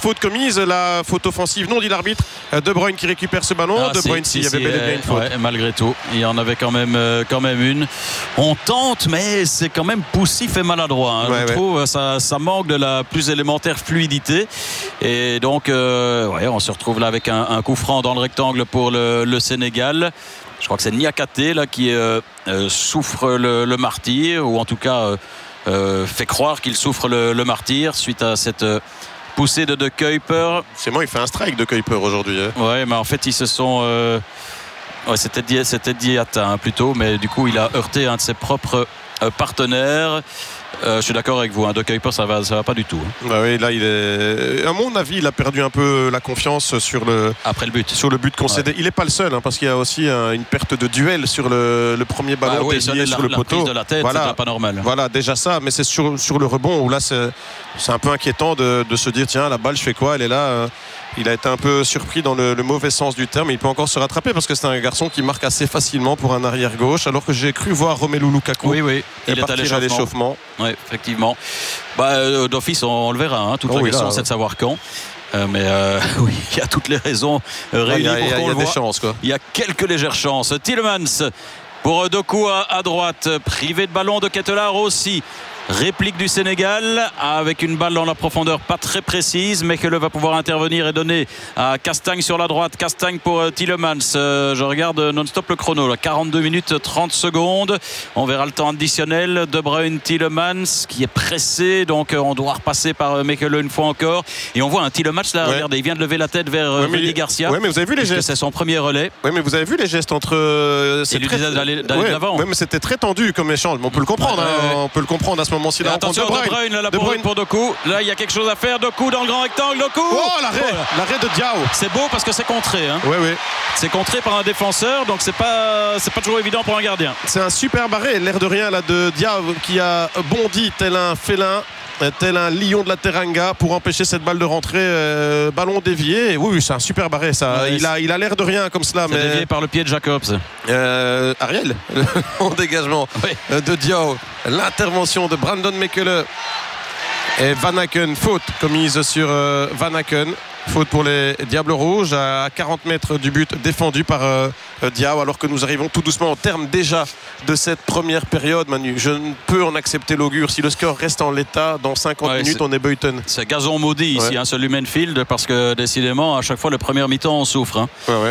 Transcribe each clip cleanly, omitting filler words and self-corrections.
faute commise, la faute offensive, non, dit l'arbitre. De Bruyne qui récupère ce ballon. De Bruyne, s'il y avait bel et bien une faute. Ouais, malgré tout, il y en avait quand même une. On tente, mais c'est quand même poussif et maladroit. Je trouve ça manque de la plus élémentaire fluidité. Et donc, on se retrouve là avec un coup franc dans le rectangle pour le Sénégal. Je crois que c'est Niakate là qui souffre le martyre, ou en tout cas fait croire qu'il souffre le martyre suite à cette poussée de Kuyper. C'est moi, il fait un strike de Kuyper aujourd'hui. Ouais, mais en fait ils se sont c'était Diatta plutôt, mais du coup il a heurté un de ses propres partenaires. Je suis d'accord avec vous, De Kuyper ça va pas du tout. Oui, là à mon avis il a perdu un peu la confiance après le but. Sur le but concédé. Il n'est pas le seul, parce qu'il y a aussi une perte de duel sur le premier ballon dévié sur le poteau. La prise de la tête, c'est pas normal. Voilà, déjà ça, mais c'est sur le rebond où là c'est un peu inquiétant de se dire tiens, la balle je fais quoi, elle est là. Il a été un peu surpris dans le mauvais sens du terme. Il peut encore se rattraper parce que c'est un garçon qui marque assez facilement pour un arrière gauche, alors que j'ai cru voir Romelu Lukaku il est à l'échauffement. Oui, effectivement. D'office, on le verra. Toute la question, c'est de savoir quand. Mais oui, il y a toutes les raisons réunies pour qu'on le voit. Des chances, quoi. Il y a quelques légères chances. Tielemans pour Doku à droite, privé de ballon de Ketelaere aussi. Réplique du Sénégal avec une balle dans la profondeur pas très précise. Mekele va pouvoir intervenir et donner à Castagne sur la droite. Castagne pour Tielemans. Je regarde non-stop le chrono là. 42 minutes 30 secondes. On verra le temps additionnel. De Bruyne, Tielemans qui est pressé, donc on doit repasser par Mekele une fois encore. Et on voit un Tielemans là, regardez, il vient de lever la tête vers Rudy Garcia. Oui, mais vous avez vu les gestes. C'est son premier relais. Oui, mais vous avez vu les gestes entre. Il lui disait d'aller de l'avant. Oui, mais c'était très tendu comme échange. Mais on peut le comprendre. On peut le comprendre à ce moment-ci. Attention, De Bruyne, là, pour Doku. Là, il y a quelque chose à faire. Doku dans le grand rectangle. Doku. L'arrêt de Diao. C'est beau parce que c'est contré. Oui. C'est contré par un défenseur, donc c'est pas toujours évident pour un gardien. C'est un super arrêt, l'air de rien là de Diao qui a bondi tel un félin, tel un lion de la Teranga pour empêcher cette balle de rentrer, ballon dévié. Oui, c'est un super arrêt ça. Il a l'air de rien comme cela, mais dévié par le pied de Jacobs. Ariel, en dégagement de Diao, l'intervention de Brandon Mekele et Van Aken, faute commise sur Van Aken. Faute pour les Diables Rouges à 40 mètres du but défendu par Diao, alors que nous arrivons tout doucement au terme déjà de cette première période. Manu, je ne peux en accepter l'augure. Si le score reste en l'état, dans 50 minutes on est Buyton. C'est gazon maudit ici, ce Lumenfield, parce que décidément à chaque fois le premier mi-temps on souffre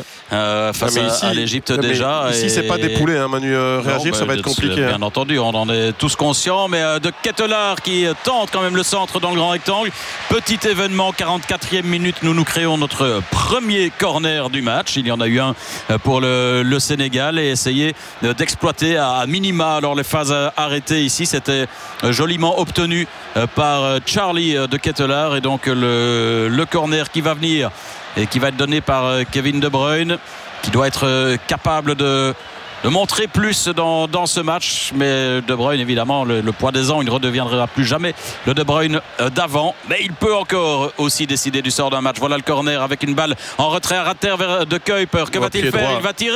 face à l'Égypte déjà. Ici c'est pas des poulets, Manu, réagir ça va être compliqué. Bien entendu, on en est tous conscients, mais de Ketelaere qui tente quand même le centre dans le grand rectangle. Petit événement, 44e minute, nous créons notre premier corner du match. Il y en a eu un pour le Sénégal et essayer d'exploiter à minima alors les phases arrêtées ici. C'était joliment obtenu par Charlie de Ketelaere, et donc le corner qui va venir et qui va être donné par Kevin De Bruyne, qui doit être capable de montrer plus dans ce match, mais De Bruyne évidemment le poids des ans, il ne redeviendra plus jamais le De Bruyne d'avant, mais il peut encore aussi décider du sort d'un match. Voilà le corner avec une balle en retrait à terre vers de Kuyper. Que va-t-il faire? Il va tirer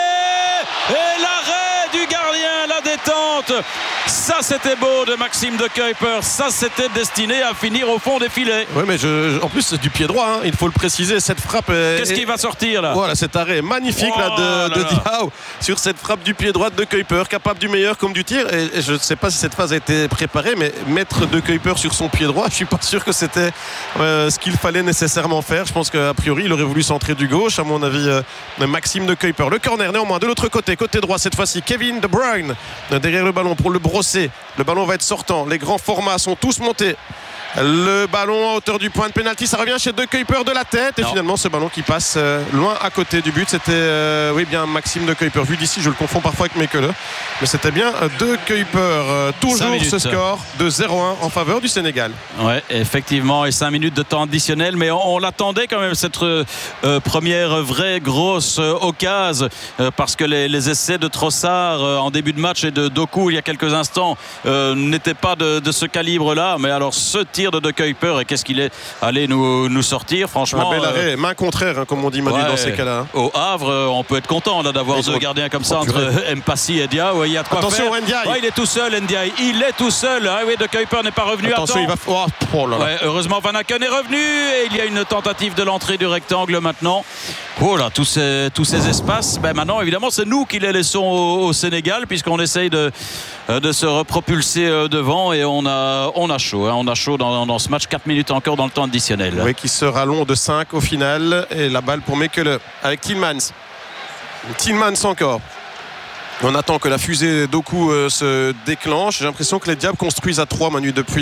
et l'arrêt du gardien, la détente. Ça c'était beau de Maxime de Kuyper, ça c'était destiné à finir au fond des filets. Oui, mais en plus c'est du pied droit, il faut le préciser, cette frappe qu'est-ce qui va sortir là? Voilà, cet arrêt magnifique de Diao sur cette frappe du pied droit de Kuyper, capable du meilleur comme du tir, et je ne sais pas si cette phase a été préparée, mais mettre de Kuyper sur son pied droit, je suis pas sûr que c'était ce qu'il fallait nécessairement faire. Je pense qu'a priori il aurait voulu centrer du gauche, à mon avis, Maxime de Kuyper. Le corner néanmoins de l'autre côté droit cette fois-ci, Kevin De Bruyne derrière le ballon pour le brosser. Le ballon va être sortant, les grands formats sont tous montés. Le ballon à hauteur du point de pénalty, ça revient chez De Kuyper de la tête, et finalement ce ballon qui passe loin à côté du but. C'était bien Maxime De Kuyper. Vu d'ici je le confonds parfois avec Mekele, mais c'était bien De Kuyper. Toujours ce score de 0-1 en faveur du Sénégal. Ouais, effectivement, et 5 minutes de temps additionnel, mais on l'attendait quand même cette première vraie grosse occasion, parce que les essais de Trossard en début de match et de Doku il y a quelques instants n'étaient pas de ce calibre là, mais alors ce tir tir de Kuiper. Et qu'est-ce qu'il est allé nous sortir, franchement. Un bel arrêt, main contraire, hein, comme on dit Manu dans ces cas-là. Au Havre, on peut être content là, d'avoir deux gardiens comme ça entre Mpassi et Dia. Il y a de quoi attention, faire. Ndiaye. Il est tout seul, Ndiaye. Il est tout seul. Ah oui, De Kuiper n'est pas revenu. Attention, il va. Oh là là. Heureusement, Van Aken est revenu. Et il y a une tentative de l'entrée du rectangle maintenant. Oh là, tous ces espaces. Maintenant, évidemment, c'est nous qui les laissons au Sénégal, puisqu'on essaye de se repropulser devant. Et on a chaud. Hein. On a chaud dans ce match. 4 minutes encore dans le temps additionnel. Oui, qui sera long de 5 au final. Et la balle pour Mekele avec Tielemans. Tielemans encore. On attend que la fusée Doku se déclenche. J'ai l'impression que les Diables construisent à 3, Manu, depuis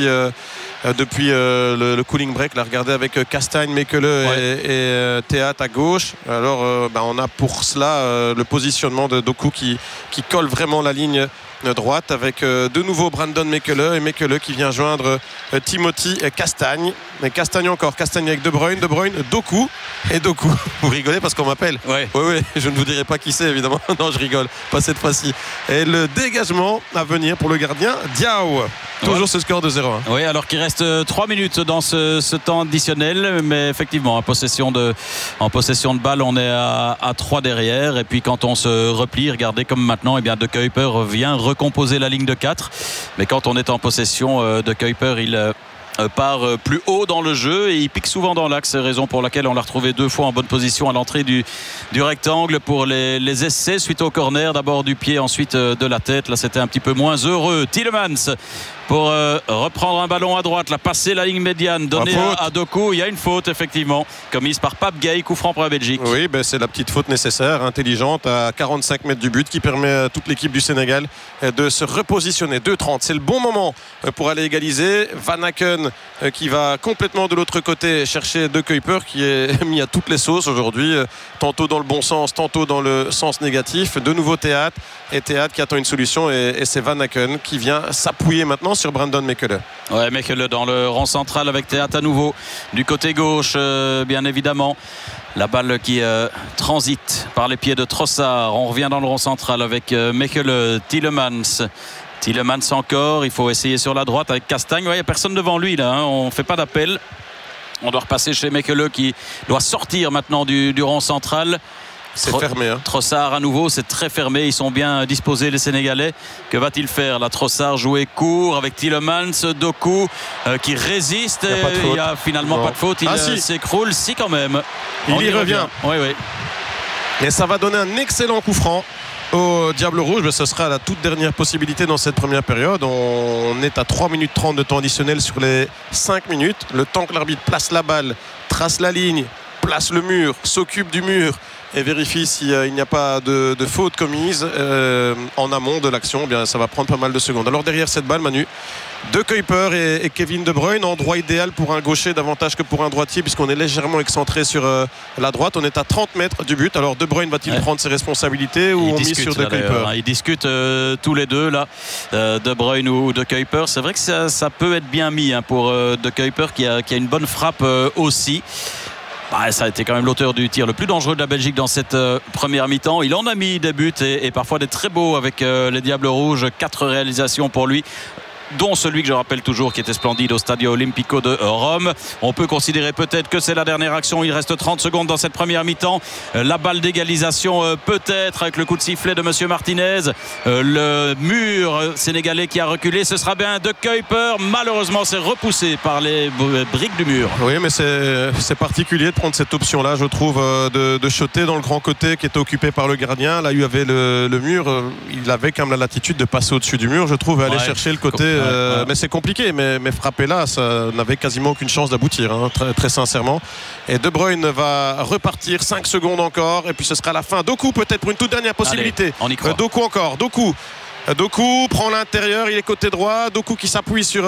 le cooling break. Là, regardez avec Castagne, Mekele et Théâtre à gauche. Alors on a pour cela le positionnement de Doku qui colle vraiment la ligne droite avec de nouveau Brandon Mekele et Mekele qui vient joindre Timothy Castagne. Mais Castagne encore, Castagne avec De Bruyne, Doku et Doku. Vous rigolez parce qu'on m'appelle. Oui, je ne vous dirai pas qui c'est évidemment. Non, je rigole, pas cette fois-ci. Et le dégagement à venir pour le gardien Diao. Toujours ce score de 0-1. Oui, alors qu'il reste 3 minutes dans ce temps additionnel, mais effectivement en possession de balle, on est à 3 derrière. Et puis quand on se replie, regardez comme maintenant, De Kuiper vient recomposer la ligne de 4. Mais quand on est en possession, De Kuiper, il part plus haut dans le jeu et il pique souvent dans l'axe, raison pour laquelle on l'a retrouvé 2 fois en bonne position à l'entrée du rectangle pour les essais suite au corner, d'abord du pied, ensuite de la tête. Là, c'était un petit peu moins heureux. Tielemans pour reprendre un ballon à droite, la passer la ligne médiane, donner à Doku. Il y a une faute effectivement commise par Pape Gay, coup franc pour la Belgique. Oui, c'est la petite faute nécessaire, intelligente, à 45 mètres du but, qui permet à toute l'équipe du Sénégal de se repositionner. 2-30, c'est le bon moment pour aller égaliser. Van Aken qui va complètement de l'autre côté chercher De Kuiper, qui est mis à toutes les sauces aujourd'hui, tantôt dans le bon sens, tantôt dans le sens négatif. De nouveau Théâtre qui attend une solution, et c'est Van Aken qui vient s'appuyer maintenant sur Brandon Mekele. Ouais, Mekele dans le rang central avec Théâtre à nouveau du côté gauche, bien évidemment. La balle qui transite par les pieds de Trossard. On revient dans le rond central avec Mekele, Tielemans encore. Il faut essayer sur la droite avec Castagne. Il n'y a personne devant lui là, hein. On ne fait pas d'appel. On doit repasser chez Mekele qui doit sortir maintenant du rond central. C'est fermé. Hein. Trossard à nouveau, c'est très fermé. Ils sont bien disposés les Sénégalais. Que va-t-il faire là? Trossard jouer court avec Tielemans, Doku qui résiste. Il n'y a finalement pas de faute. Il s'écroule. Si, quand même. Il y revient. Oui. Et ça va donner un excellent coup franc au Diable Rouge. Mais ce sera la toute dernière possibilité dans cette première période. On est à 3 minutes 30 de temps additionnel sur les 5 minutes. Le temps que l'arbitre place la balle, trace la ligne, place le mur, s'occupe du mur et vérifie s'il n'y a pas de faute commise en amont de l'action, bien ça va prendre pas mal de secondes. Alors derrière cette balle, Manu, De Kuiper et Kevin De Bruyne, endroit idéal pour un gaucher davantage que pour un droitier, puisqu'on est légèrement excentré sur la droite. On est à 30 mètres du but. Alors De Bruyne va-t-il prendre ses responsabilités ou on mise sur De Kuiper? Ils discutent tous les deux là, De Bruyne ou De Kuiper. C'est vrai que ça peut être bien mis pour De Kuiper qui a une bonne frappe aussi. Ça a été quand même l'auteur du tir le plus dangereux de la Belgique dans cette première mi-temps. Il en a mis des buts et parfois des très beaux avec les Diables Rouges. 4 réalisations pour lui, dont celui que je rappelle toujours qui était splendide au Stadio Olimpico de Rome. On peut considérer peut-être que c'est la dernière action. Il reste 30 secondes dans cette première mi-temps. La balle d'égalisation peut-être avec le coup de sifflet de Monsieur Martinez. Le mur sénégalais qui a reculé, ce sera bien De Kuiper. Malheureusement, c'est repoussé par les briques du mur. Oui, mais c'est particulier de prendre cette option-là, je trouve, de shotter dans le grand côté qui était occupé par le gardien. Là, il y avait le mur. Il avait quand même la latitude de passer au-dessus du mur, je trouve, et aller chercher le côté. Mais c'est compliqué, mais frapper là, ça n'avait quasiment aucune chance d'aboutir, hein, très, très sincèrement. Et De Bruyne va repartir, 5 secondes encore, et puis ce sera la fin. Doku peut-être pour une toute dernière possibilité. Allez, on y croit. Doku encore, Doku prend l'intérieur, il est côté droit. Doku qui s'appuie sur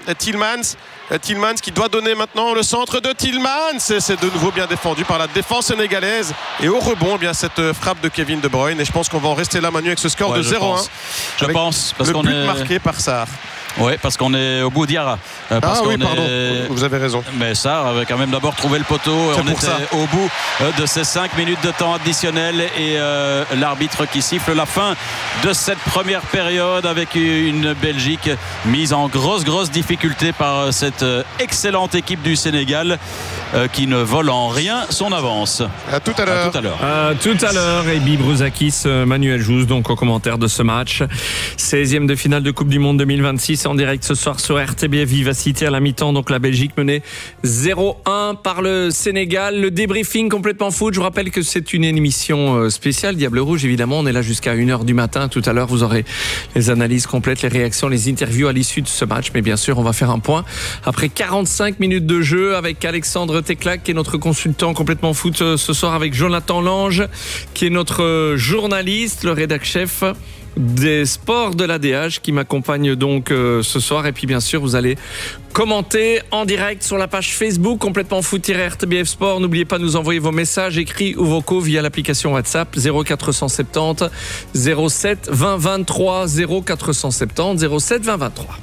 Tielemans qui doit donner maintenant le centre de Tielemans. C'est de nouveau bien défendu par la défense sénégalaise. Et au rebond, bien cette frappe de Kevin De Bruyne. Et je pense qu'on va en rester là, Manu, avec ce score de 0-1. Je pense parce le qu'on but est marqué par Sarr. Oui, parce qu'on est au bout d'Yara. Pardon, vous avez raison. Mais ça, avait quand même d'abord trouvé le poteau. On était au bout de ces 5 minutes de temps additionnel et l'arbitre qui siffle la fin de cette première période avec une Belgique mise en grosse difficulté par cette excellente équipe du Sénégal qui ne vole en rien son avance. À tout à l'heure. Tout à l'heure, Ebi Brouzakis, Manuel Jousse, donc au commentaire de ce match. 16e de finale de Coupe du Monde 2026 en direct ce soir sur RTBF Vivacité à la mi-temps. Donc la Belgique menée 0-1 par le Sénégal. Le débriefing complètement foot. Je vous rappelle que c'est une émission spéciale Diable Rouge. Évidemment, on est là jusqu'à 1h du matin. Tout à l'heure, vous aurez les analyses complètes, les réactions, les interviews à l'issue de ce match. Mais bien sûr, on va faire un point après 45 minutes de jeu avec Alexandre Teclac qui est notre consultant complètement foot ce soir, avec Jonathan Lange qui est notre journaliste, le rédac chef des sports de l'ADH qui m'accompagne donc ce soir. Et puis bien sûr vous allez commenter en direct sur la page Facebook complètement foot-RTBF Sport. N'oubliez pas de nous envoyer vos messages écrits ou vocaux via l'application WhatsApp 0470 07 20 23 0470 07 20 23.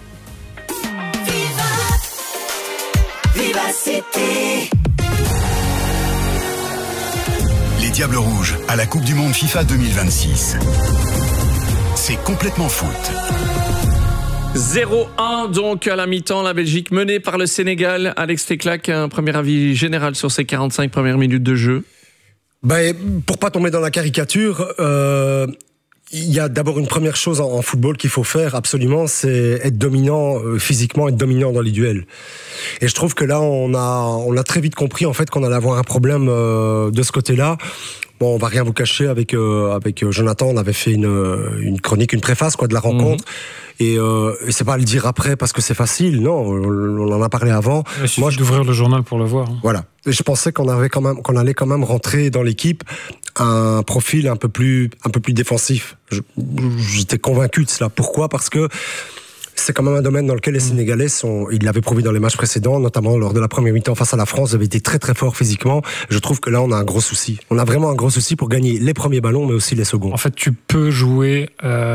Vivacité. Les Diables Rouges à la Coupe du Monde FIFA 2026. C'est complètement foot. 0-1 donc à la mi-temps, la Belgique menée par le Sénégal. Alex Teclac, un premier avis général sur ces 45 premières minutes de jeu? Pour pas tomber dans la caricature, il y a d'abord une première chose en football qu'il faut faire absolument, c'est être dominant physiquement, être dominant dans les duels. Et je trouve que là, on a très vite compris en fait qu'on allait avoir un problème de ce côté-là. Bon, on va rien vous cacher, avec Jonathan, on avait fait une chronique, une préface de la rencontre. Et c'est pas à le dire après parce que c'est facile, non, on en a parlé avant. Il suffit d'ouvrir le journal pour le voir. Voilà. Et je pensais qu'on allait quand même rentrer dans l'équipe un profil un peu plus défensif. J'étais convaincu de cela. Pourquoi ? Parce que c'est quand même un domaine dans lequel les Sénégalais ils l'avaient prouvé dans les matchs précédents, notamment lors de la première mi-temps face à la France, ils avaient été très très forts physiquement. Je trouve que là, on a un gros souci. On a vraiment un gros souci pour gagner les premiers ballons, mais aussi les seconds. En fait, tu peux jouer...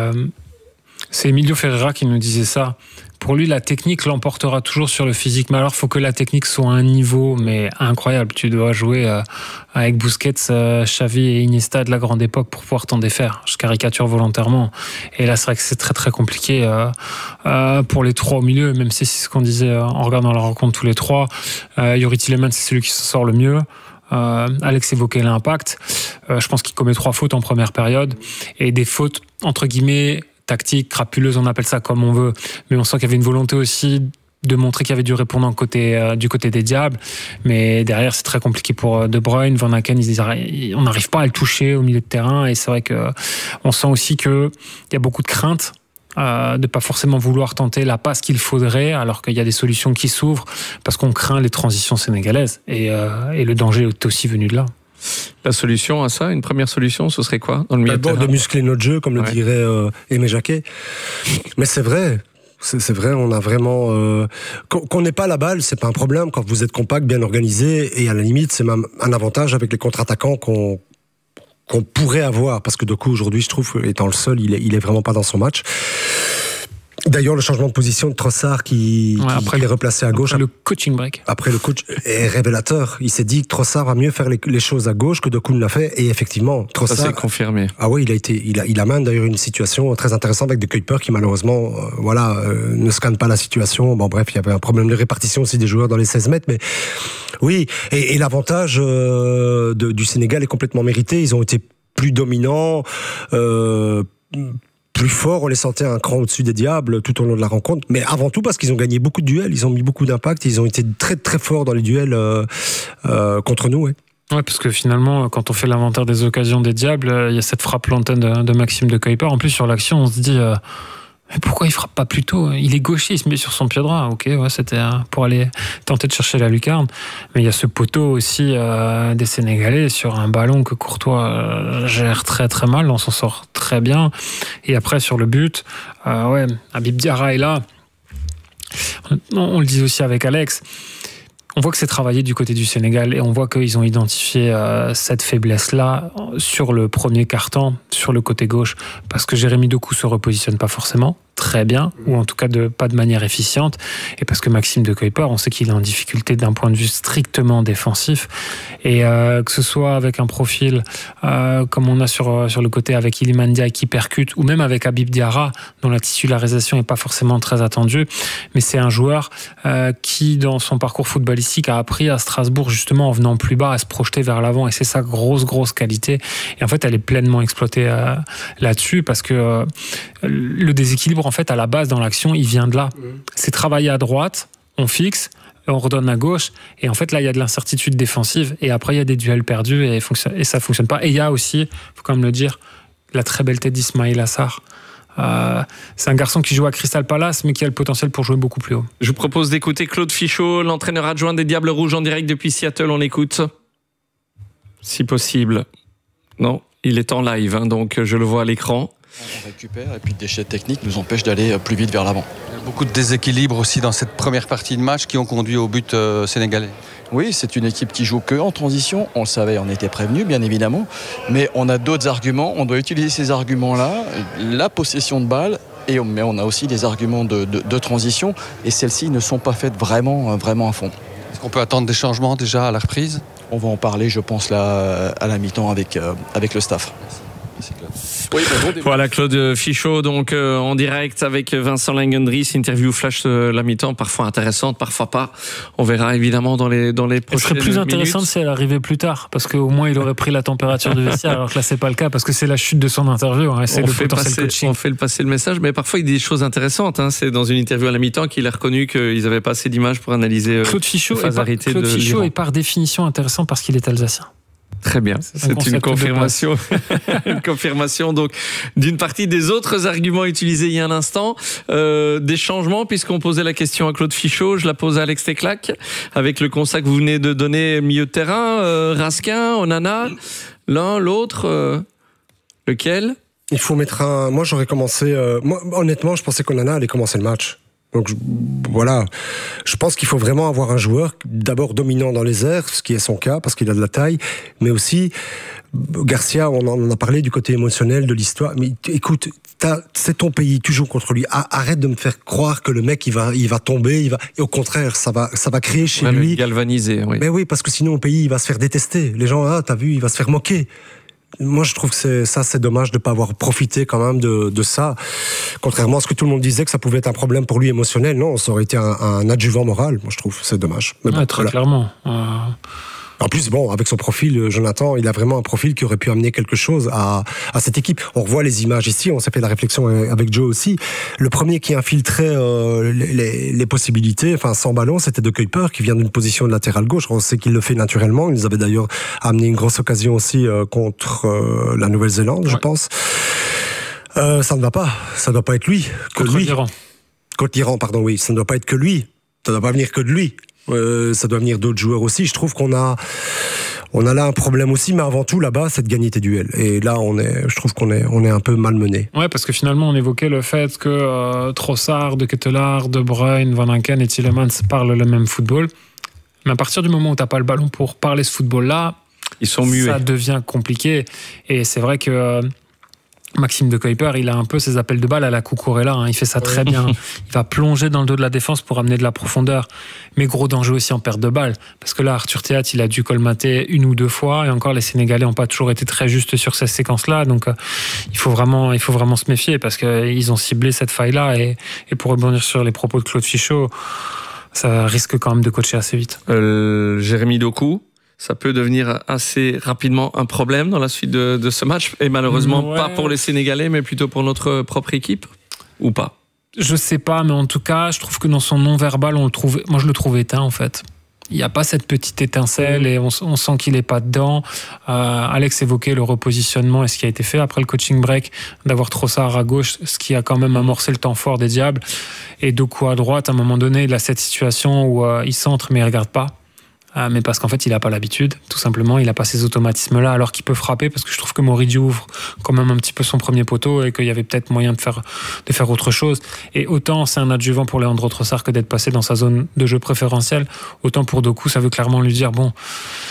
C'est Emilio Ferreira qui nous disait ça. Pour lui, la technique l'emportera toujours sur le physique. Mais alors, il faut que la technique soit à un niveau mais incroyable. Tu dois jouer avec Busquets, Xavi et Iniesta de la grande époque pour pouvoir t'en défaire. Je caricature volontairement. Et là, c'est vrai que c'est très très compliqué pour les trois au milieu, même si c'est ce qu'on disait en regardant la rencontre tous les trois. Youri Tielemans, c'est celui qui s'en sort le mieux. Alex évoquait l'impact. Je pense qu'il commet 3 fautes en première période. Et des fautes, entre guillemets, tactique, crapuleuse, on appelle ça comme on veut, mais on sent qu'il y avait une volonté aussi de montrer qu'il y avait du répondant du côté des Diables, mais derrière c'est très compliqué pour De Bruyne, Van Aken, on n'arrive pas à le toucher au milieu de terrain, et c'est vrai que on sent aussi qu'il y a beaucoup de crainte de pas forcément vouloir tenter la passe qu'il faudrait, alors qu'il y a des solutions qui s'ouvrent, parce qu'on craint les transitions sénégalaises, et le danger est aussi venu de là. La solution à ça, une première solution, ce serait quoi dans le milieu de terrain ? De muscler notre jeu, comme le dirait Aimé Jacquet. Mais c'est vrai. C'est vrai, on a vraiment... qu'on n'ait pas la balle, c'est pas un problème. Quand vous êtes compact, bien organisé, et à la limite, c'est même un avantage avec les contre-attaquants qu'on pourrait avoir. Parce que Doku, aujourd'hui, je trouve, étant le seul, il est vraiment pas dans son match. D'ailleurs, le changement de position de Trossard qui est replacé à gauche. Après le coaching break. Après le coach est révélateur. Il s'est dit que Trossard va mieux faire les choses à gauche que Doku ne l'a fait. Et effectivement, Trossard... Ça s'est confirmé. Ah oui, il amène d'ailleurs une situation très intéressante avec De Kuiper qui malheureusement, ne scanne pas la situation. Bon bref, il y avait un problème de répartition aussi des joueurs dans les 16 mètres. Mais oui, et l'avantage du Sénégal est complètement mérité. Ils ont été plus dominants, plus fort, on les sentait un cran au-dessus des Diables tout au long de la rencontre, mais avant tout parce qu'ils ont gagné beaucoup de duels, ils ont mis beaucoup d'impact, ils ont été très très forts dans les duels contre nous. Ouais, parce que finalement, quand on fait l'inventaire des occasions des Diables, il y a cette frappe lointaine de Maxime De Kuiper. En plus, sur l'action, on se dit... mais pourquoi il frappe pas plus tôt ? Il est gaucher, il se met sur son pied droit. Ok, c'était pour aller tenter de chercher la lucarne. Mais il y a ce poteau aussi des Sénégalais sur un ballon que Courtois gère très très mal. On s'en sort très bien. Et après sur le but, Habib Diarra est là. On le dit aussi avec Alex. On voit que c'est travaillé du côté du Sénégal et on voit qu'ils ont identifié cette faiblesse-là sur le premier quart-temps, sur le côté gauche, parce que Jérémy Doku se repositionne pas forcément. très bien, ou en tout cas pas de manière efficiente, et parce que Maxime de Cuypers, on sait qu'il est en difficulté d'un point de vue strictement défensif, et que ce soit avec un profil comme on a sur le côté avec Iliman Ndiaye qui percute, ou même avec Habib Diarra, dont la titularisation n'est pas forcément très attendue, mais c'est un joueur qui, dans son parcours footballistique, a appris à Strasbourg, justement, en venant plus bas, à se projeter vers l'avant, et c'est sa grosse qualité, et en fait, elle est pleinement exploitée là-dessus, parce que le déséquilibre, en fait, à la base, dans l'action, il vient de là. C'est travailler à droite, on fixe, on redonne à gauche, et en fait, là, il y a de l'incertitude défensive, et après, il y a des duels perdus, et ça fonctionne pas. Et il y a aussi, il faut quand même le dire, la très belle tête d'Ismaïla Sarr. C'est un garçon qui joue à Crystal Palace, mais qui a le potentiel pour jouer beaucoup plus haut. Je vous propose d'écouter Claude Fichot, l'entraîneur adjoint des Diables Rouges, en direct depuis Seattle. On l'écoute, si possible. Non, il est en live, donc je le vois à l'écran. On récupère et puis le déchet technique nous empêche d'aller plus vite vers l'avant. Il y a beaucoup de déséquilibres aussi dans cette première partie de match qui ont conduit au but sénégalais. Oui, c'est une équipe qui joue que en transition. On le savait, on était prévenu, bien évidemment. Mais on a d'autres arguments. On doit utiliser ces arguments-là. La possession de balle. Mais on a aussi des arguments de transition. Et celles-ci ne sont pas faites vraiment à fond. Est-ce qu'on peut attendre des changements déjà à la reprise ? On va en parler, je pense, là, à la mi-temps avec le staff. Merci Claude. Oui, voilà Claude Fichot, donc en direct avec Vincent Langendries, interview flash la mi-temps, parfois intéressante, parfois pas. On verra évidemment dans les prochaines minutes. Elle serait plus intéressante si elle arrivait plus tard, parce qu'au moins il aurait pris la température du vestiaire, alors que là c'est pas le cas, parce que c'est la chute de son interview. Hein, c'est le potentiel coaching. On fait passer le message, mais parfois il y a des choses intéressantes. Hein. C'est dans une interview à la mi-temps qu'il a reconnu qu'ils n'avaient pas assez d'images pour analyser Claude Fichot est par définition intéressant parce qu'il est alsacien. Très bien, c'est une confirmation. Une confirmation donc d'une partie des autres arguments utilisés il y a un instant. Des changements, puisqu'on posait la question à Claude Fichot, je la pose à Alex Teclac, avec le constat que vous venez de donner milieu de terrain, Raskin, Onana, l'un, l'autre, lequel ? Il faut mettre un... Moi j'aurais commencé... Moi, honnêtement, je pensais qu'Onana allait commencer le match. Donc voilà, je pense qu'il faut vraiment avoir un joueur d'abord dominant dans les airs, ce qui est son cas parce qu'il a de la taille, mais aussi on en a parlé du côté émotionnel de l'histoire. Mais écoute, c'est ton pays, tu joues contre lui. Arrête de me faire croire que le mec il va tomber, et au contraire ça va créer chez lui. Le galvaniser, oui. Mais oui, parce que sinon au pays il va se faire détester. Les gens, t'as vu, il va se faire moquer. Moi, je trouve que c'est dommage de ne pas avoir profité quand même de ça. Contrairement à ce que tout le monde disait que ça pouvait être un problème pour lui émotionnel. Non, ça aurait été un adjuvant moral. Moi, je trouve c'est dommage. Mais bon, très clairement. En plus, bon, avec son profil, Jonathan, il a vraiment un profil qui aurait pu amener quelque chose à cette équipe. On revoit les images ici, on s'est fait la réflexion avec Joe aussi. Le premier qui infiltrait les possibilités, enfin sans ballon, c'était de Cuypers, qui vient d'une position de latéral gauche. On sait qu'il le fait naturellement. Il nous avait d'ailleurs amené une grosse occasion aussi contre la Nouvelle-Zélande, je pense. Ça ne va pas. Ça ne doit pas être lui. Contre l'Iran. Contre l'Iran, pardon, oui. Ça ne doit pas être que lui. Ça ne doit pas venir que de lui. Ça doit venir d'autres joueurs aussi. Je trouve qu'on a là un problème aussi, mais avant tout là-bas, c'est de gagner tes duels. Et là, je trouve qu'on est un peu malmené. Ouais, parce que finalement, on évoquait le fait que Trossard, De Ketelaar, De Bruyne, Van Aken et Tielemans parlent le même football. Mais à partir du moment où t'as pas le ballon pour parler ce football-là, ils sont muets. Ça devient compliqué. Et c'est vrai que Maxime de Cuypers, il a un peu ses appels de balle à la Cucurella, hein. Il fait ça très bien. Il va plonger dans le dos de la défense pour amener de la profondeur. Mais gros danger aussi en perte de balle. Parce que là, Arthur Théat, il a dû colmater une ou deux fois. Et encore, les Sénégalais n'ont pas toujours été très justes sur ces séquences-là. Donc, il faut vraiment se méfier parce qu'ils ont ciblé cette faille-là. Et pour rebondir sur les propos de Claude Fichot, ça risque quand même de coacher assez vite. Jérémy Doku, ça peut devenir assez rapidement un problème dans la suite de ce match, et malheureusement pas pour les Sénégalais, mais plutôt pour notre propre équipe, ou pas? Je sais pas, mais en tout cas, je trouve que dans son non-verbal, moi je le trouve éteint en fait. Il n'y a pas cette petite étincelle et on sent qu'il n'est pas dedans. Alex évoquait le repositionnement et ce qui a été fait après le coaching break, d'avoir Trossard à gauche, ce qui a quand même amorcé le temps fort des Diables. Et Doku à droite, à un moment donné, il a cette situation où il centre mais il ne regarde pas. Mais parce qu'en fait, il n'a pas l'habitude, tout simplement. Il n'a pas ces automatismes-là, alors qu'il peut frapper, parce que je trouve que Moridi ouvre quand même un petit peu son premier poteau et qu'il y avait peut-être moyen de faire autre chose. Et autant c'est un adjuvant pour Leandro Trossard que d'être passé dans sa zone de jeu préférentielle, autant pour Doku, ça veut clairement lui dire, bon,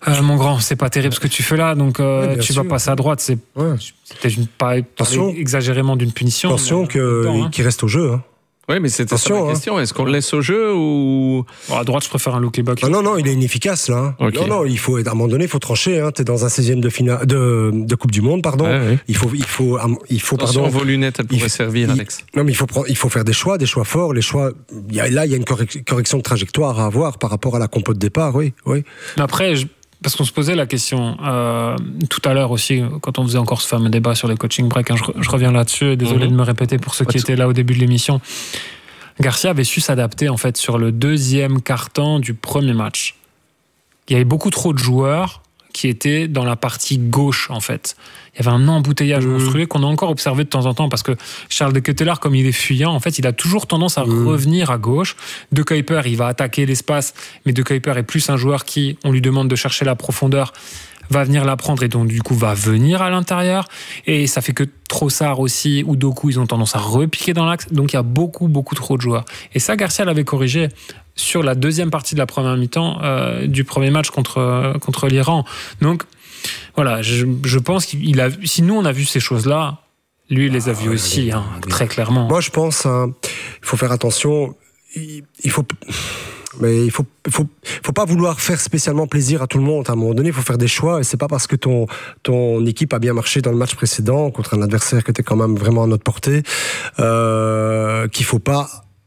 Mon grand, c'est pas terrible ce que tu fais là, donc tu vas passer à droite. C'est peut-être pas exagérément d'une punition. Attention qu'il reste au jeu. Hein. Oui, mais c'était ça la question. Est-ce qu'on le laisse au jeu ou... À droite, je préfère un Luke Bakio. Non, il est inefficace là. Okay. Non, à un moment donné, il faut trancher. Hein. T'es dans un 16e de Coupe du Monde, pardon. Ouais. Il faut Attention, vos lunettes, elles pourraient servir, Alex. Non, mais il faut faire des choix forts. Les choix. Il y a une correction de trajectoire à avoir par rapport à la compo de départ. Oui. Après. Parce qu'on se posait la question tout à l'heure aussi, quand on faisait encore ce fameux débat sur les coaching breaks, hein, je reviens là-dessus, désolé de me répéter pour ceux qui étaient là au début de l'émission. Garcia avait su s'adapter en fait sur le deuxième quart-temps du premier match. Il y avait beaucoup trop de joueurs qui étaient dans la partie gauche en fait. Il y avait un embouteillage monstrueux qu'on a encore observé de temps en temps parce que Charles de Ketelaere, comme il est fuyant, en fait, il a toujours tendance à revenir à gauche. De Kuiper, il va attaquer l'espace, mais De Kuiper est plus un joueur qui, on lui demande de chercher la profondeur, va venir la prendre et donc du coup va venir à l'intérieur. Et ça fait que Trossard aussi ou Doku, ils ont tendance à repiquer dans l'axe. Donc il y a beaucoup trop de joueurs. Et ça, Garcia l'avait corrigé sur la deuxième partie de la première mi-temps du premier match contre l'Iran. Donc voilà, je pense si nous on a vu ces choses-là, lui il les a vues aussi, très clairement. Moi je pense il faut faire attention. Mais il faut pas vouloir faire spécialement plaisir à tout le monde. À un moment donné, il faut faire des choix. Et c'est pas parce que ton équipe a bien marché dans le match précédent contre un adversaire qui était quand même vraiment à notre portée qu'il faut pas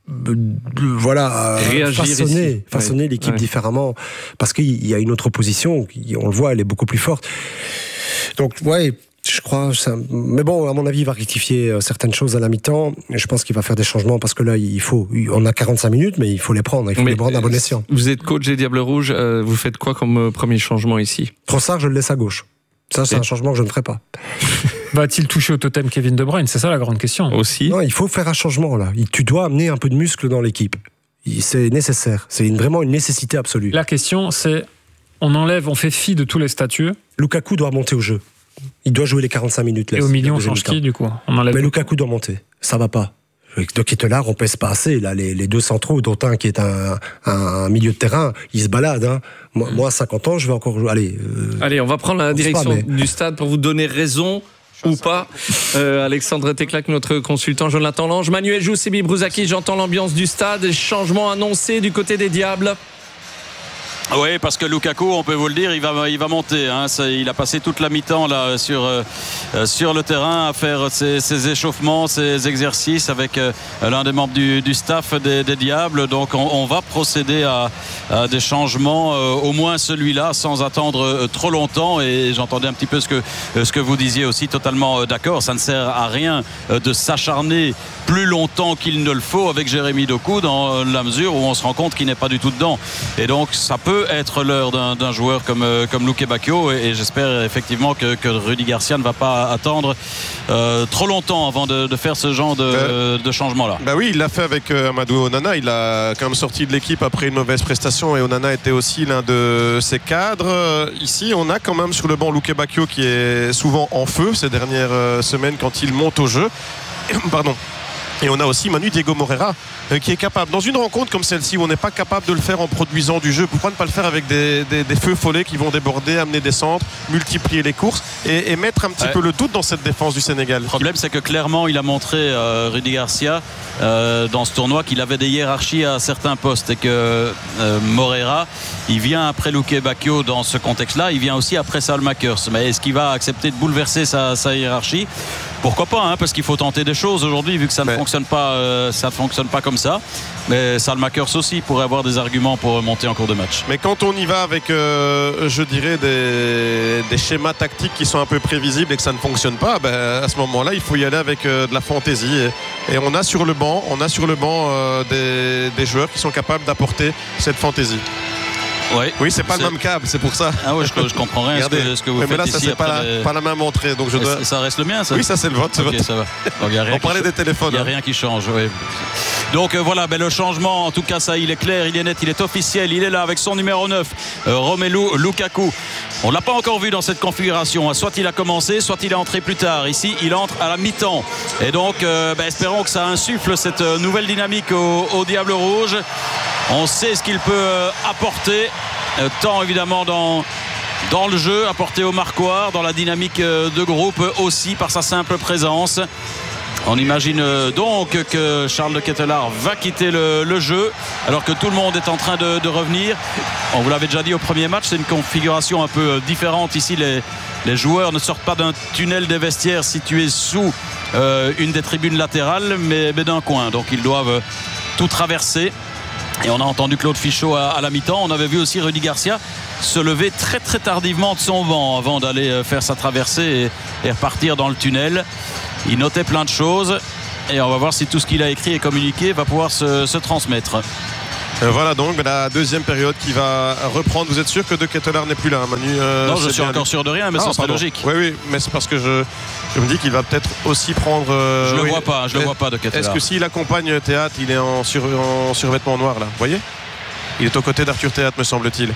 façonner l'équipe différemment, parce qu'il y a une autre opposition, on le voit, elle est beaucoup plus forte. Donc je crois mais bon, à mon avis, il va rectifier certaines choses à la mi-temps. Je pense qu'il va faire des changements parce que là, on a 45 minutes, mais il faut les prendre. Il faut les prendre à bon escient. Vous êtes coach des Diables Rouges. Vous faites quoi comme premier changement ici? Trossard, je le laisse à gauche. Ça, c'est un changement que je ne ferai pas. Va-t-il toucher au totem Kevin De Bruyne? C'est ça la grande question. Aussi. Non, il faut faire un changement là. Tu dois amener un peu de muscle dans l'équipe. C'est nécessaire. C'est vraiment une nécessité absolue. La question, c'est on fait fi de tous les statuts. Lukaku doit monter au jeu. Il doit jouer les 45 minutes. Et au milieu, on change qui, du coup? Mais Lukaku doit monter. Ça va pas. De Ketelaere, on pèse pas assez. Là, les deux centraux, dont un qui est un milieu de terrain, ils se baladent. Moi, à 50 ans, je vais encore jouer. Allez, on va prendre la direction du stade pour vous donner raison ou pas. Alexandre Teclac, notre consultant, Jonathan Lange, Manuel Jousse, Sebi Brouzaki, j'entends l'ambiance du stade. Changement annoncé du côté des Diables. Oui, parce que Lukaku, on peut vous le dire, il va monter. Il a passé toute la mi-temps là sur le terrain à faire ses échauffements, ses exercices avec l'un des membres du staff des Diables. Donc on va procéder à des changements, au moins celui-là, sans attendre trop longtemps. Et j'entendais un petit peu ce que vous disiez aussi, totalement d'accord. Ça ne sert à rien de s'acharner plus longtemps qu'il ne le faut avec Jérémy Doku, dans la mesure où on se rend compte qu'il n'est pas du tout dedans. Et donc ça peut être l'heure d'un joueur comme Luke Bakio, et j'espère effectivement que Rudy Garcia ne va pas attendre trop longtemps avant de faire ce genre de changement-là. Bah oui, il l'a fait avec Amadou Onana. Il a quand même sorti de l'équipe après une mauvaise prestation, et Onana était aussi l'un de ses cadres. Ici, on a quand même sur le banc Luke Bakio qui est souvent en feu ces dernières semaines quand il monte au jeu. Pardon. Et on a aussi Manu Diego Moreira qui est capable, dans une rencontre comme celle-ci où on n'est pas capable de le faire en produisant du jeu, pourquoi ne pas le faire avec des feux follets qui vont déborder, amener des centres, multiplier les courses et mettre un petit peu le doute dans cette défense du Sénégal. Le problème, c'est que clairement il a montré Rudy Garcia dans ce tournoi qu'il avait des hiérarchies à certains postes, et que Moreira, il vient après Luke Bakio dans ce contexte-là, il vient aussi après Salmakers. Mais est-ce qu'il va accepter de bouleverser sa hiérarchie? Pourquoi pas, parce qu'il faut tenter des choses aujourd'hui, vu que ça ne fonctionne pas comme ça. Mais Salmakers aussi pourrait avoir des arguments pour monter en cours de match. Mais quand on y va avec, je dirais, des schémas tactiques qui sont un peu prévisibles et que ça ne fonctionne pas, à ce moment-là, il faut y aller avec de la fantaisie. Et on a sur le banc, des joueurs qui sont capables d'apporter cette fantaisie. Oui, c'est pas le même câble, c'est pour ça. Ah ouais, je comprends rien. Ce que vous faites là, ça ici, c'est pas la même entrée, donc ça reste le mien, ça. Oui, ça c'est le vôtre. Okay, ça va. Donc, on parlait des téléphones. Il n'y a rien qui change. Oui. Donc voilà, le changement, en tout cas, ça, il est clair, il est net, il est officiel. Il est là avec son numéro 9, Romelu Lukaku. On ne l'a pas encore vu dans cette configuration. Soit il a commencé, soit il est entré plus tard. Ici, il entre à la mi-temps. Et donc, espérons que ça insuffle cette nouvelle dynamique au Diable Rouge. On sait ce qu'il peut apporter, tant évidemment dans dans le jeu, apporté au marquoir, dans la dynamique de groupe aussi par sa simple présence. On imagine donc que Charles de Ketelaar va quitter le jeu alors que tout le monde est en train de revenir. On vous l'avait déjà dit au premier match, c'est une configuration un peu différente. Ici, les joueurs ne sortent pas d'un tunnel des vestiaires situé sous une des tribunes latérales, mais d'un coin. Donc ils doivent tout traverser. Et on a entendu Claude Fichot à la mi-temps. On avait vu aussi Rudy Garcia se lever très très tardivement de son banc avant d'aller faire sa traversée et repartir dans le tunnel. Il notait plein de choses et on va voir si tout ce qu'il a écrit et communiqué va pouvoir se transmettre. Voilà donc la deuxième période qui va reprendre. Vous êtes sûr que De Ketelaar n'est plus là, Manu? Non, je suis encore sûr de rien, mais ça serait logique. Oui, mais c'est parce que je me dis qu'il va peut-être aussi prendre... je le vois pas, De Ketelaar. Est-ce que s'il accompagne Théâtre, il est en survêtement noir là? Vous voyez? Il est aux côtés d'Arthur Théâtre, me semble-t-il.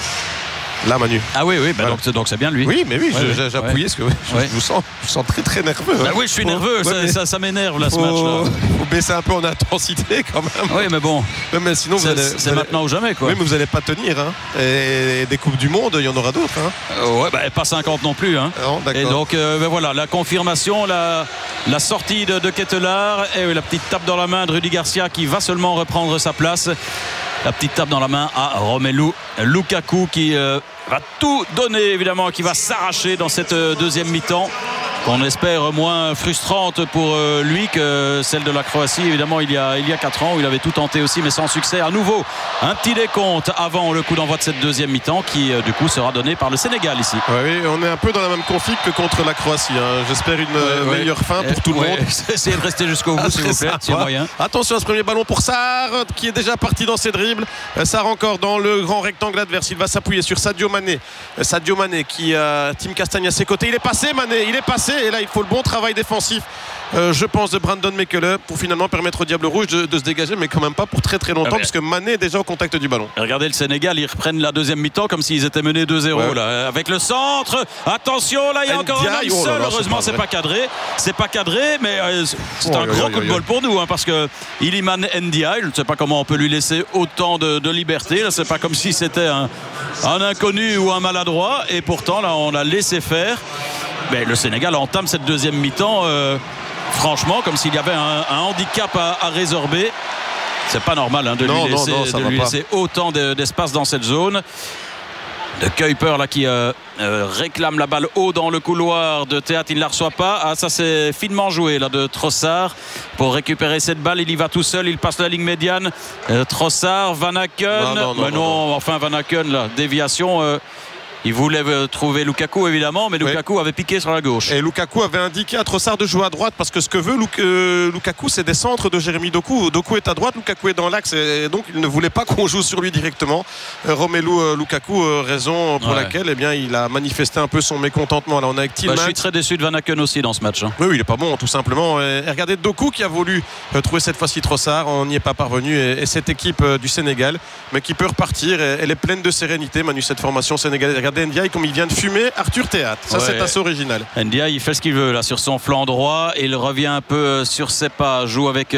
Là, Manu. Ah oui, voilà. donc c'est bien lui. Oui, mais oui, j'appuyais parce que je vous sens très très nerveux. Bah oui, je suis nerveux, ça m'énerve là ce match-là. Faut baisser un peu en intensité quand même. Oui, mais bon. Mais sinon, c'est maintenant ou jamais quoi. Oui, mais vous n'allez pas tenir. Hein. Et des Coupes du Monde, il y en aura d'autres. Hein. Pas 50 non plus. Hein. Non, d'accord. Et donc, voilà, la confirmation, la sortie de Ketelaar et la petite tape dans la main de Rudy Garcia qui va seulement reprendre sa place. La petite tape dans la main à Romelu Lukaku qui va tout donner évidemment, qui va s'arracher dans cette deuxième mi-temps qu'on espère moins frustrante pour lui que celle de la Croatie évidemment il y a 4 ans où il avait tout tenté aussi mais sans succès. À nouveau un petit décompte avant le coup d'envoi de cette deuxième mi-temps qui du coup sera donné par le Sénégal ici. Oui, on est un peu dans la même config que contre la Croatie. J'espère une meilleure fin pour tout le monde. Essayez de rester jusqu'au bout s'il vous plaît, s'il y a moyen. Attention à ce premier ballon pour Sarr qui est déjà parti dans ses dribbles. Sarr encore dans le grand rectangle adverse. Il va s'appuyer sur Sadio Mané. Sadio Mané qui a Tim Castagne à ses côtés. Il est passé Mané, il est passé et là il faut le bon travail défensif je pense de Brandon Mekele pour finalement permettre au Diable Rouge de se dégager mais quand même pas pour très très longtemps parce que Mané est déjà au contact du ballon. Et regardez le Sénégal, ils reprennent la deuxième mi-temps comme s'ils étaient menés 2-0 là, avec le centre. Attention là il y a encore un homme seul. Heureusement c'est pas cadré mais c'est un gros coup de bol pour nous parce que Iliman Ndiaye, je ne sais pas comment on peut lui laisser autant de liberté là, c'est pas comme si c'était un inconnu ou un maladroit et pourtant là on l'a laissé faire. Mais le Sénégal entame cette deuxième mi-temps franchement comme s'il y avait un handicap à résorber. C'est pas normal de lui laisser autant d'espace dans cette zone. De Kuiper là qui réclame la balle haut dans le couloir de Théâtre, il ne la reçoit pas. Ah, ça c'est finement joué là de Trossard pour récupérer cette balle. Il y va tout seul, il passe la ligne médiane. Trossard, Van Aken. Enfin Van Aken là, déviation. Il voulait trouver Lukaku évidemment, mais Lukaku avait piqué sur la gauche. Et Lukaku avait indiqué à Trossard de jouer à droite parce que ce que veut Lukaku c'est des centres de Jérémy Doku. Doku est à droite, Lukaku est dans l'axe et donc il ne voulait pas qu'on joue sur lui directement. Romelu Lukaku, raison pour laquelle il a manifesté un peu son mécontentement. Là on a avec Tillman. Je suis très déçu de Van Aken aussi dans ce match. Oui, il est pas bon tout simplement. Et regardez Doku qui a voulu trouver cette fois-ci Trossard, on n'y est pas parvenu et cette équipe du Sénégal mais qui peut repartir, elle est pleine de sérénité Manu, cette formation sénégalaise. Regardez Ndiaye comme il vient de fumer Arthur Théâtre. Ça c'est assez original. Ndiaye il fait ce qu'il veut là sur son flanc droit et il revient un peu sur ses pas, joue avec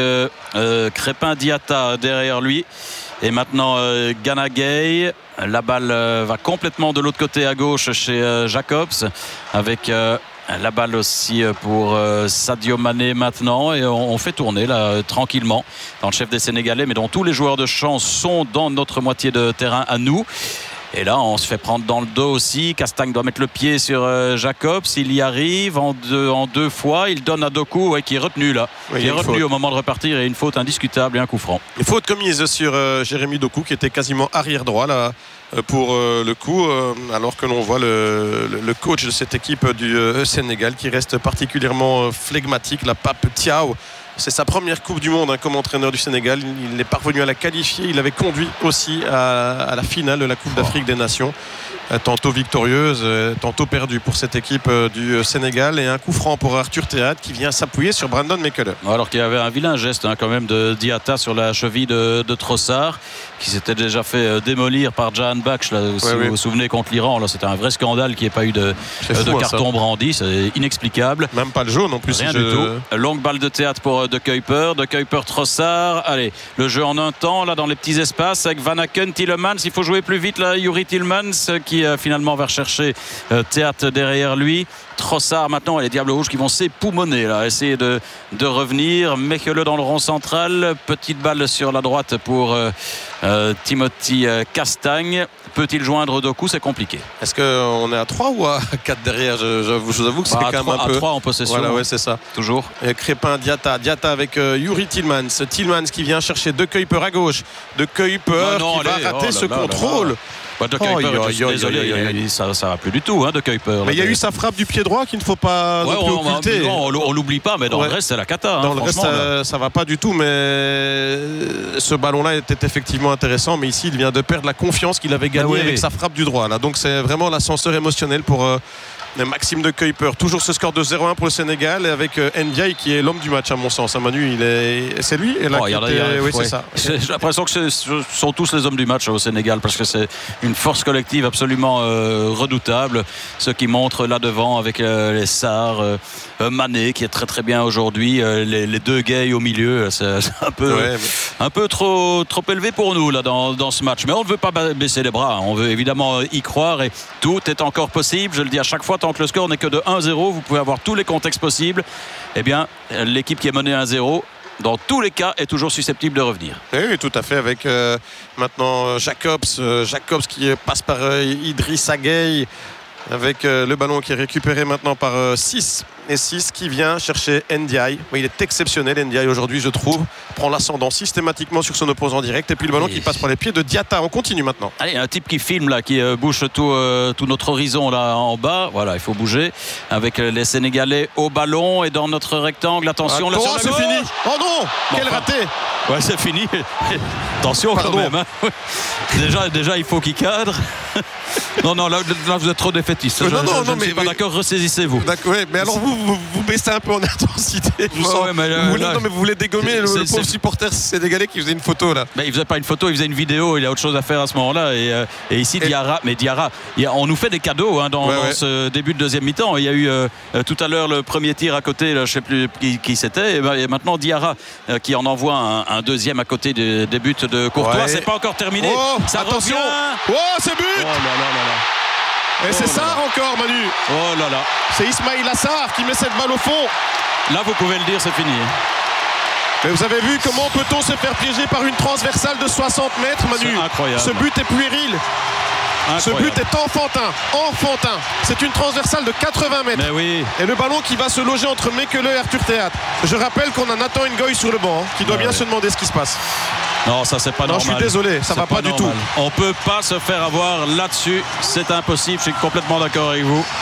Crépin Diatta derrière lui et maintenant Gana Gueye. La balle va complètement de l'autre côté à gauche chez Jacobs avec la balle aussi pour Sadio Mané maintenant et on fait tourner là tranquillement dans le chef des Sénégalais mais dont tous les joueurs de champ sont dans notre moitié de terrain à nous. Et là, on se fait prendre dans le dos aussi. Castagne doit mettre le pied sur Jacobs. Il y arrive en deux fois. Il donne à Doku qui est retenu là. Qui est retenu au moment de repartir et une faute indiscutable et un coup franc. Une faute commise sur Jérémy Doku qui était quasiment arrière droit là pour le coup. Alors que l'on voit le coach de cette équipe du Sénégal qui reste particulièrement flegmatique. La Pape Thiaw. C'est sa première Coupe du Monde comme entraîneur du Sénégal. Il est parvenu à la qualifier. Il avait conduit aussi à la finale de la Coupe d'Afrique des Nations. Tantôt victorieuse, tantôt perdue pour cette équipe du Sénégal. Et un coup franc pour Arthur Théâtre qui vient s'appuyer sur Brandon Mekele. Alors qu'il y avait un vilain geste quand même de Diatta sur la cheville de Trossard qui s'était déjà fait démolir par Jahan Baksh. Vous vous souvenez contre l'Iran, là c'était un vrai scandale qu'il n'y ait pas eu de carton brandi. C'est inexplicable. Même pas le jaune en plus. Rien du tout. Longue balle de Théâtre pour De Kuiper. De Kuiper Trossard. Allez, le jeu en un temps là dans les petits espaces avec Van Aken, Tielemans. Il faut jouer plus vite là. Yuri Tielemans qui qui finalement va rechercher Théâtre derrière lui. Trossard maintenant et les Diables Rouges qui vont s'époumoner là, essayer de revenir. Mechele dans le rond central, petite balle sur la droite pour Timothy Castagne. Peut-il joindre Doku? C'est compliqué. Est-ce qu'on est à 3 ou à 4 derrière? Je vous avoue que c'est quand même un peu... à 3 en possession. Voilà, ouais, c'est ça. Toujours. Et Crépin, Diatta avec Yuri Tillmans. Tillmans qui vient chercher De Kuyper à gauche. De Kuyper qui va rater ce contrôle. De Kuyper, désolé, ça va plus du tout, De Kuyper. Mais il y a eu sa frappe du pied droit qu'il ne faut pas occulter. On l'oublie pas, mais dans le reste, c'est la cata. Dans le reste, ça va pas du tout, mais ce ballon-là était effectivement intéressant. Mais ici, il vient de perdre la confiance qu'il avait gagnée avec sa frappe du droit. Là. Donc, c'est vraiment l'ascenseur émotionnel pour Maxime De Kuyper. Toujours ce score de 0-1 pour le Sénégal, avec Ndiaye qui est l'homme du match, à mon sens. Manu, c'est lui. Oui, c'est ça. J'ai l'impression que ce sont tous les hommes du match au Sénégal, parce que c'est une force collective absolument redoutable. Ce qui montre là devant avec les Sarr, Mané qui est très très bien aujourd'hui, les deux gays au milieu. C'est un peu trop élevé pour nous là dans ce match. Mais on ne veut pas baisser les bras. On veut évidemment y croire et tout est encore possible. Je le dis à chaque fois, tant que le score n'est que de 1-0, vous pouvez avoir tous les contextes possibles. Eh bien, l'équipe qui est menée 1-0, dans tous les cas, est toujours susceptible de revenir. Oui, tout à fait. Avec maintenant Jacobs qui passe par Idrissa Gueye, avec le ballon qui est récupéré maintenant par 6 qui vient chercher Ndiaye. Oui, il est exceptionnel Ndiaye aujourd'hui, je trouve. Prend l'ascendant systématiquement sur son opposant direct, et puis le ballon qui passe par les pieds de Diatta. On continue maintenant. Allez, un type qui filme là, qui bouge tout notre horizon là en bas. Voilà, il faut bouger avec les Sénégalais au ballon et dans notre rectangle. Attention, là sur la c'est fini. Oh non, quel raté. Ouais, c'est fini. Attention quand même. Déjà, il faut qu'il cadre. Non, là vous êtes trop défaitiste. Je ne suis pas d'accord, ressaisissez-vous. D'accord, mais alors vous baissez un peu en intensité. Vous voulez dégommer le pauvre supporter sénégalais qui faisait une photo là. Mais il faisait pas une photo, il faisait une vidéo. Il a autre chose à faire à ce moment-là. Et ici, Diarra, on nous fait des cadeaux dans ce début de deuxième mi-temps. Il y a eu tout à l'heure le premier tir à côté, là, je ne sais plus qui c'était. Et maintenant Diarra qui en envoie un deuxième à côté des buts de Courtois. C'est pas encore terminé. Ça attention. Revient. C'est but. Et c'est Sarr encore, Manu. Oh là là. C'est Ismaïla Sarr qui met cette balle au fond. Là, vous pouvez le dire, c'est fini. Mais vous avez vu comment peut-on se faire piéger par une transversale de 60 mètres, Manu? C'est incroyable. Ce but est puéril. Ce but est enfantin. C'est une transversale de 80 mètres. Mais oui. Et le ballon qui va se loger entre Mechele et Arthur Théâtre. Je rappelle qu'on a Nathan Ngoy sur le banc, qui doit bien se demander ce qui se passe. Non, ça c'est pas normal. Je suis désolé, ça va pas du tout. On peut pas se faire avoir là-dessus. C'est impossible, je suis complètement d'accord avec vous.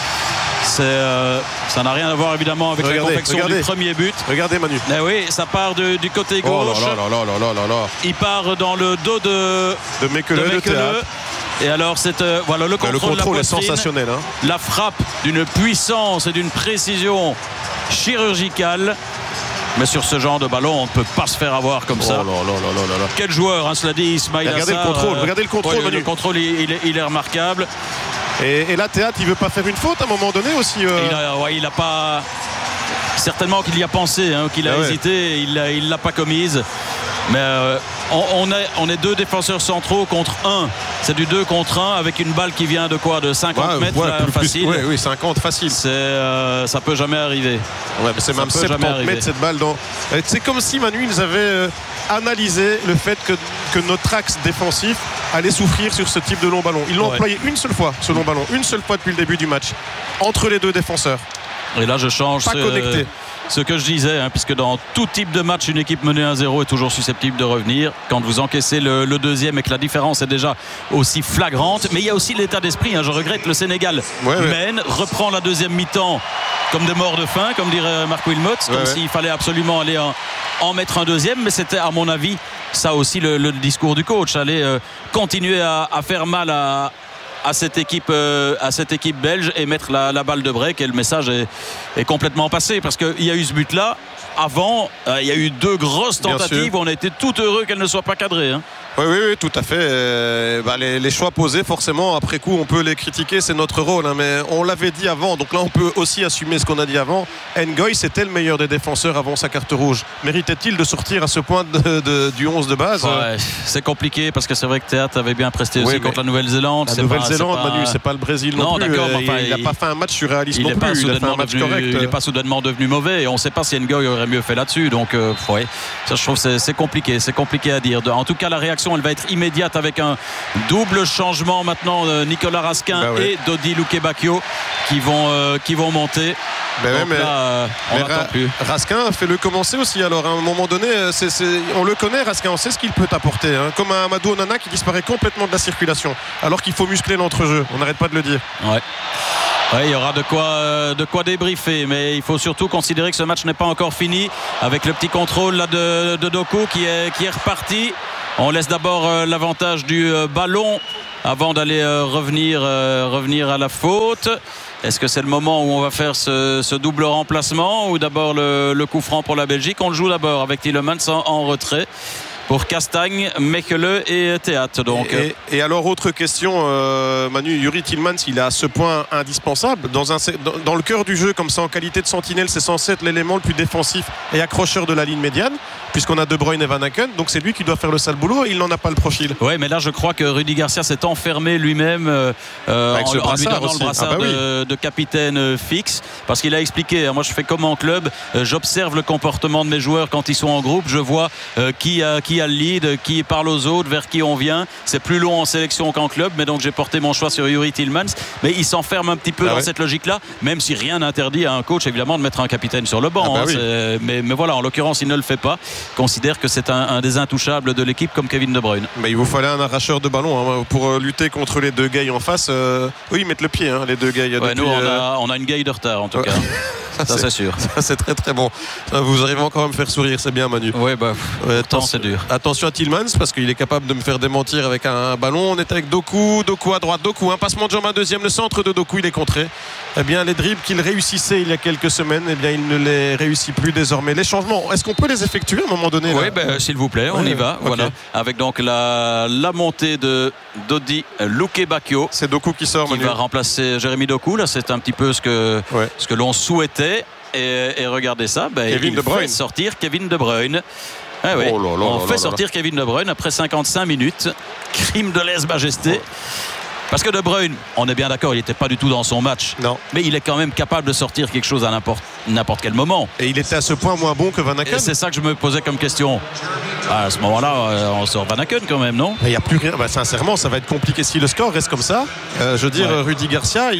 Ça n'a rien à voir évidemment avec la confection du premier but. Regardez Manu. Mais oui, ça part du côté gauche. Il part dans le dos de Mechele. Et alors c'est le contrôle de la poitrine, est sensationnel. La frappe d'une puissance et d'une précision chirurgicale. Mais sur ce genre de ballon, on ne peut pas se faire avoir comme ça. Quel joueur, cela dit, Ismaïla Sarr. Regardez le contrôle. Le contrôle, il est remarquable. Et là, Théâtre, il ne veut pas faire une faute à un moment donné aussi. Il n'a pas... Certainement qu'il y a pensé, qu'il a hésité, il ne l'a pas commise. Mais on est deux défenseurs centraux contre un. C'est du 2 contre 1 avec une balle qui vient de quoi? De 50 mètres facile. Oui, 50 facile. Ça peut jamais arriver. Ouais, mais c'est même 70 mètres cette balle. C'est comme si Manu, ils avaient analysé le fait que notre axe défensif allait souffrir sur ce type de long ballon. Ils l'ont employé une seule fois, ce long ballon. Une seule fois depuis le début du match. Entre les deux défenseurs. Et là, je change ce que je disais, puisque dans tout type de match, une équipe menée 1-0 est toujours susceptible de revenir. Quand vous encaissez le deuxième et que la différence est déjà aussi flagrante. Mais il y a aussi l'état d'esprit. Je regrette, le Sénégal mène, reprend la deuxième mi-temps comme des morts de faim, comme dirait Marc Wilmot, comme s'il fallait absolument aller en mettre un deuxième. Mais c'était, à mon avis, ça aussi le discours du coach. Aller continuer à faire mal à cette équipe belge et mettre la balle de break, et le message est complètement passé, parce qu'il y a eu ce but là avant, il y a eu 2 grosses tentatives où on a été tout heureux qu'elles ne soient pas cadrées. Oui, tout à fait. Les choix posés, forcément, après coup, on peut les critiquer, c'est notre rôle. Mais on l'avait dit avant, donc là, on peut aussi assumer ce qu'on a dit avant. Ngoy, c'était le meilleur des défenseurs avant sa carte rouge. Méritait-il de sortir à ce point du 11 de base? C'est compliqué parce que c'est vrai que Théâtre avait bien presté aussi contre la Nouvelle-Zélande. La Nouvelle-Zélande, Manu, c'est pas le Brésil non plus. D'accord, il n'a pas fait un match surréaliste non plus. Il a fait un match correct. Il n'est pas soudainement devenu mauvais et on ne sait pas si Ngoy aurait mieux fait là-dessus. Donc, ça, je trouve que c'est compliqué. C'est compliqué à dire. En tout cas, la réaction, elle va être immédiate avec un double changement maintenant. Nicolas Raskin et Dodi Lukebakio qui vont monter. Donc là, on n'attend plus. Raskin, fait-le commencer aussi. Alors, à un moment donné, on le connaît, Raskin, on sait ce qu'il peut apporter. Comme un Amadou Onana qui disparaît complètement de la circulation, alors qu'il faut muscler l'entrejeu. On n'arrête pas de le dire. Ouais, il y aura de quoi débriefer, mais il faut surtout considérer que ce match n'est pas encore fini avec le petit contrôle là de Doku qui est reparti. On laisse d'abord l'avantage du ballon avant d'aller revenir à la faute. Est-ce que c'est le moment où on va faire ce double remplacement ou d'abord le coup franc pour la Belgique? On le joue d'abord avec Tielemans en retrait pour Castagne, Mechelen et Théâtre. Et alors, autre question, Manu, Yuri Tielemans, il est à ce point indispensable dans le cœur du jeu, comme ça, en qualité de sentinelle, c'est censé être l'élément le plus défensif et accrocheur de la ligne médiane, puisqu'on a De Bruyne et Van Aken, donc c'est lui qui doit faire le sale boulot et il n'en a pas le profil. Oui, mais là, je crois que Rudy Garcia s'est enfermé lui-même en lui donnant le brassard de capitaine fixe, parce qu'il a expliqué, moi je fais comme en club, j'observe le comportement de mes joueurs quand ils sont en groupe, je vois qui a le lead, qui parle aux autres, vers qui on vient. C'est plus long en sélection qu'en club, mais donc j'ai porté mon choix sur Yuri Tielemans. Mais il s'enferme un petit peu dans cette logique-là, même si rien n'interdit à un coach évidemment de mettre un capitaine sur le banc. Mais voilà, en l'occurrence, il ne le fait pas. Il considère que c'est un des intouchables de l'équipe comme Kevin De Bruyne. Mais il vous fallait un arracheur de ballon pour lutter contre les deux gays en face. Oui, mettre le pied, les deux gays. Nous, on a une gaye de retard en tout cas. Ça c'est sûr. Ça c'est très très bon. Vous arrivez encore à me faire sourire, c'est bien, Manu. Oui, c'est dur. Attention à Tielemans parce qu'il est capable de me faire démentir avec un ballon. On est avec Doku à droite, Doku, un passement de jambe à deuxième, le centre de Doku, il est contré. Eh bien, les dribbles qu'il réussissait il y a quelques semaines, eh bien, il ne les réussit plus désormais. Les changements, est-ce qu'on peut les effectuer à un moment donné? Oui, s'il vous plaît, on y va. Okay. Voilà. Avec donc la montée de Dodi Lukebakio. C'est Doku qui sort, Manu. Qui va remplacer Jérémy Doku. Là, c'est un petit peu ce que l'on souhaitait. Et regardez ça, il fait sortir Kevin De Bruyne. On fait sortir Kevin De Bruyne après 55 minutes. Crime de lèse-majesté. Parce que De Bruyne, on est bien d'accord, il n'était pas du tout dans son match. Non. Mais il est quand même capable de sortir quelque chose à n'importe quel moment. Et il était à ce point moins bon que Van Aken. C'est ça que je me posais comme question. À ce moment-là, on sort Van Aken quand même, non? Il n'y a plus rien. Sincèrement, ça va être compliqué si le score reste comme ça. Je veux dire, Rudy Garcia,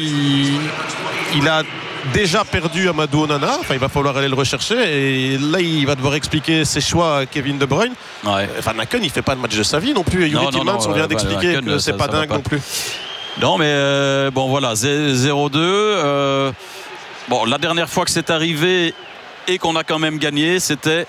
il a déjà perdu Amadou Onana. Enfin, il va falloir aller le rechercher. Et là, il va devoir expliquer ses choix à Kevin De Bruyne. Van Aken, il ne fait pas le match de sa vie non plus. Yuri Tielemans, on vient d'expliquer que c'est pas dingue non plus. Non, mais voilà, 0-2. La dernière fois que c'est arrivé et qu'on a quand même gagné, c'était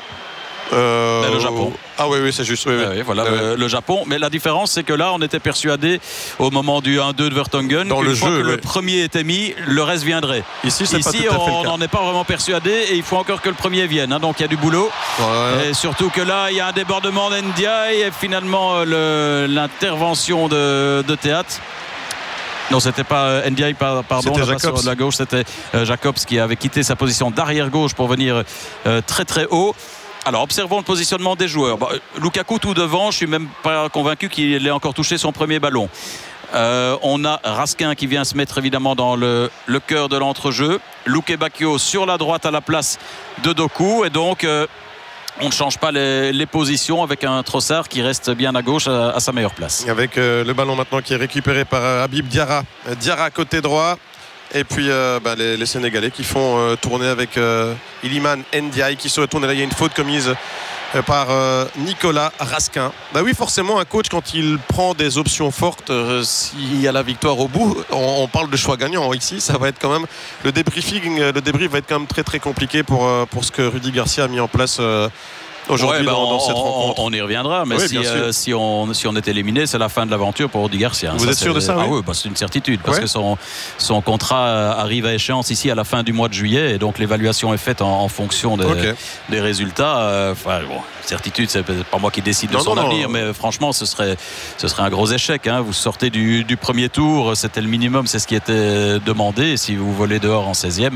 le Japon. Ah oui, c'est juste. Le Japon. Mais la différence, c'est que là, on était persuadé au moment du 1-2 de Vertonghen dans le jeu, le premier était mis, le reste viendrait. Ici, on n'en est pas vraiment persuadé et il faut encore que le premier vienne. Donc il y a du boulot. Et surtout que là, il y a un débordement d'Ndiaye et finalement l'intervention de Théâtre. Non, c'était pas Ndiaye, pardon. C'était Jacobs. Sur la gauche, c'était Jacobs qui avait quitté sa position d'arrière gauche pour venir très très haut. Alors, observons le positionnement des joueurs. Lukaku tout devant, je suis même pas convaincu qu'il ait encore touché son premier ballon. On a Raskin qui vient se mettre évidemment dans le cœur de l'entrejeu. Lukebakio sur la droite à la place de Doku. Et donc, on ne change pas les positions avec un Trossard qui reste bien à gauche à sa meilleure place. Avec le ballon maintenant qui est récupéré par Habib Diarra. Diarra côté droit. Et puis les Sénégalais qui font tourner avec Iliman Ndiaye qui se retourne. Et là, il y a une faute commise par Nicolas Raskin. Oui, forcément, un coach, quand il prend des options fortes, s'il y a la victoire au bout, on parle de choix gagnant. Ici, ça va être quand même le débrief va être quand même très très compliqué pour ce que Rudy Garcia a mis en place aujourd'hui dans cette rencontre. On y reviendra, mais si on est éliminé, c'est la fin de l'aventure pour Rudy Garcia. Vous êtes sûr de ça? Oui, c'est une certitude, parce que son contrat arrive à échéance ici à la fin du mois de juillet, et donc l'évaluation est faite en fonction des résultats. Certitude, c'est pas moi qui décide de son avenir, mais franchement, ce serait un gros échec. Vous sortez du premier tour, c'était le minimum, c'est ce qui était demandé. Et si vous volez dehors en 16e,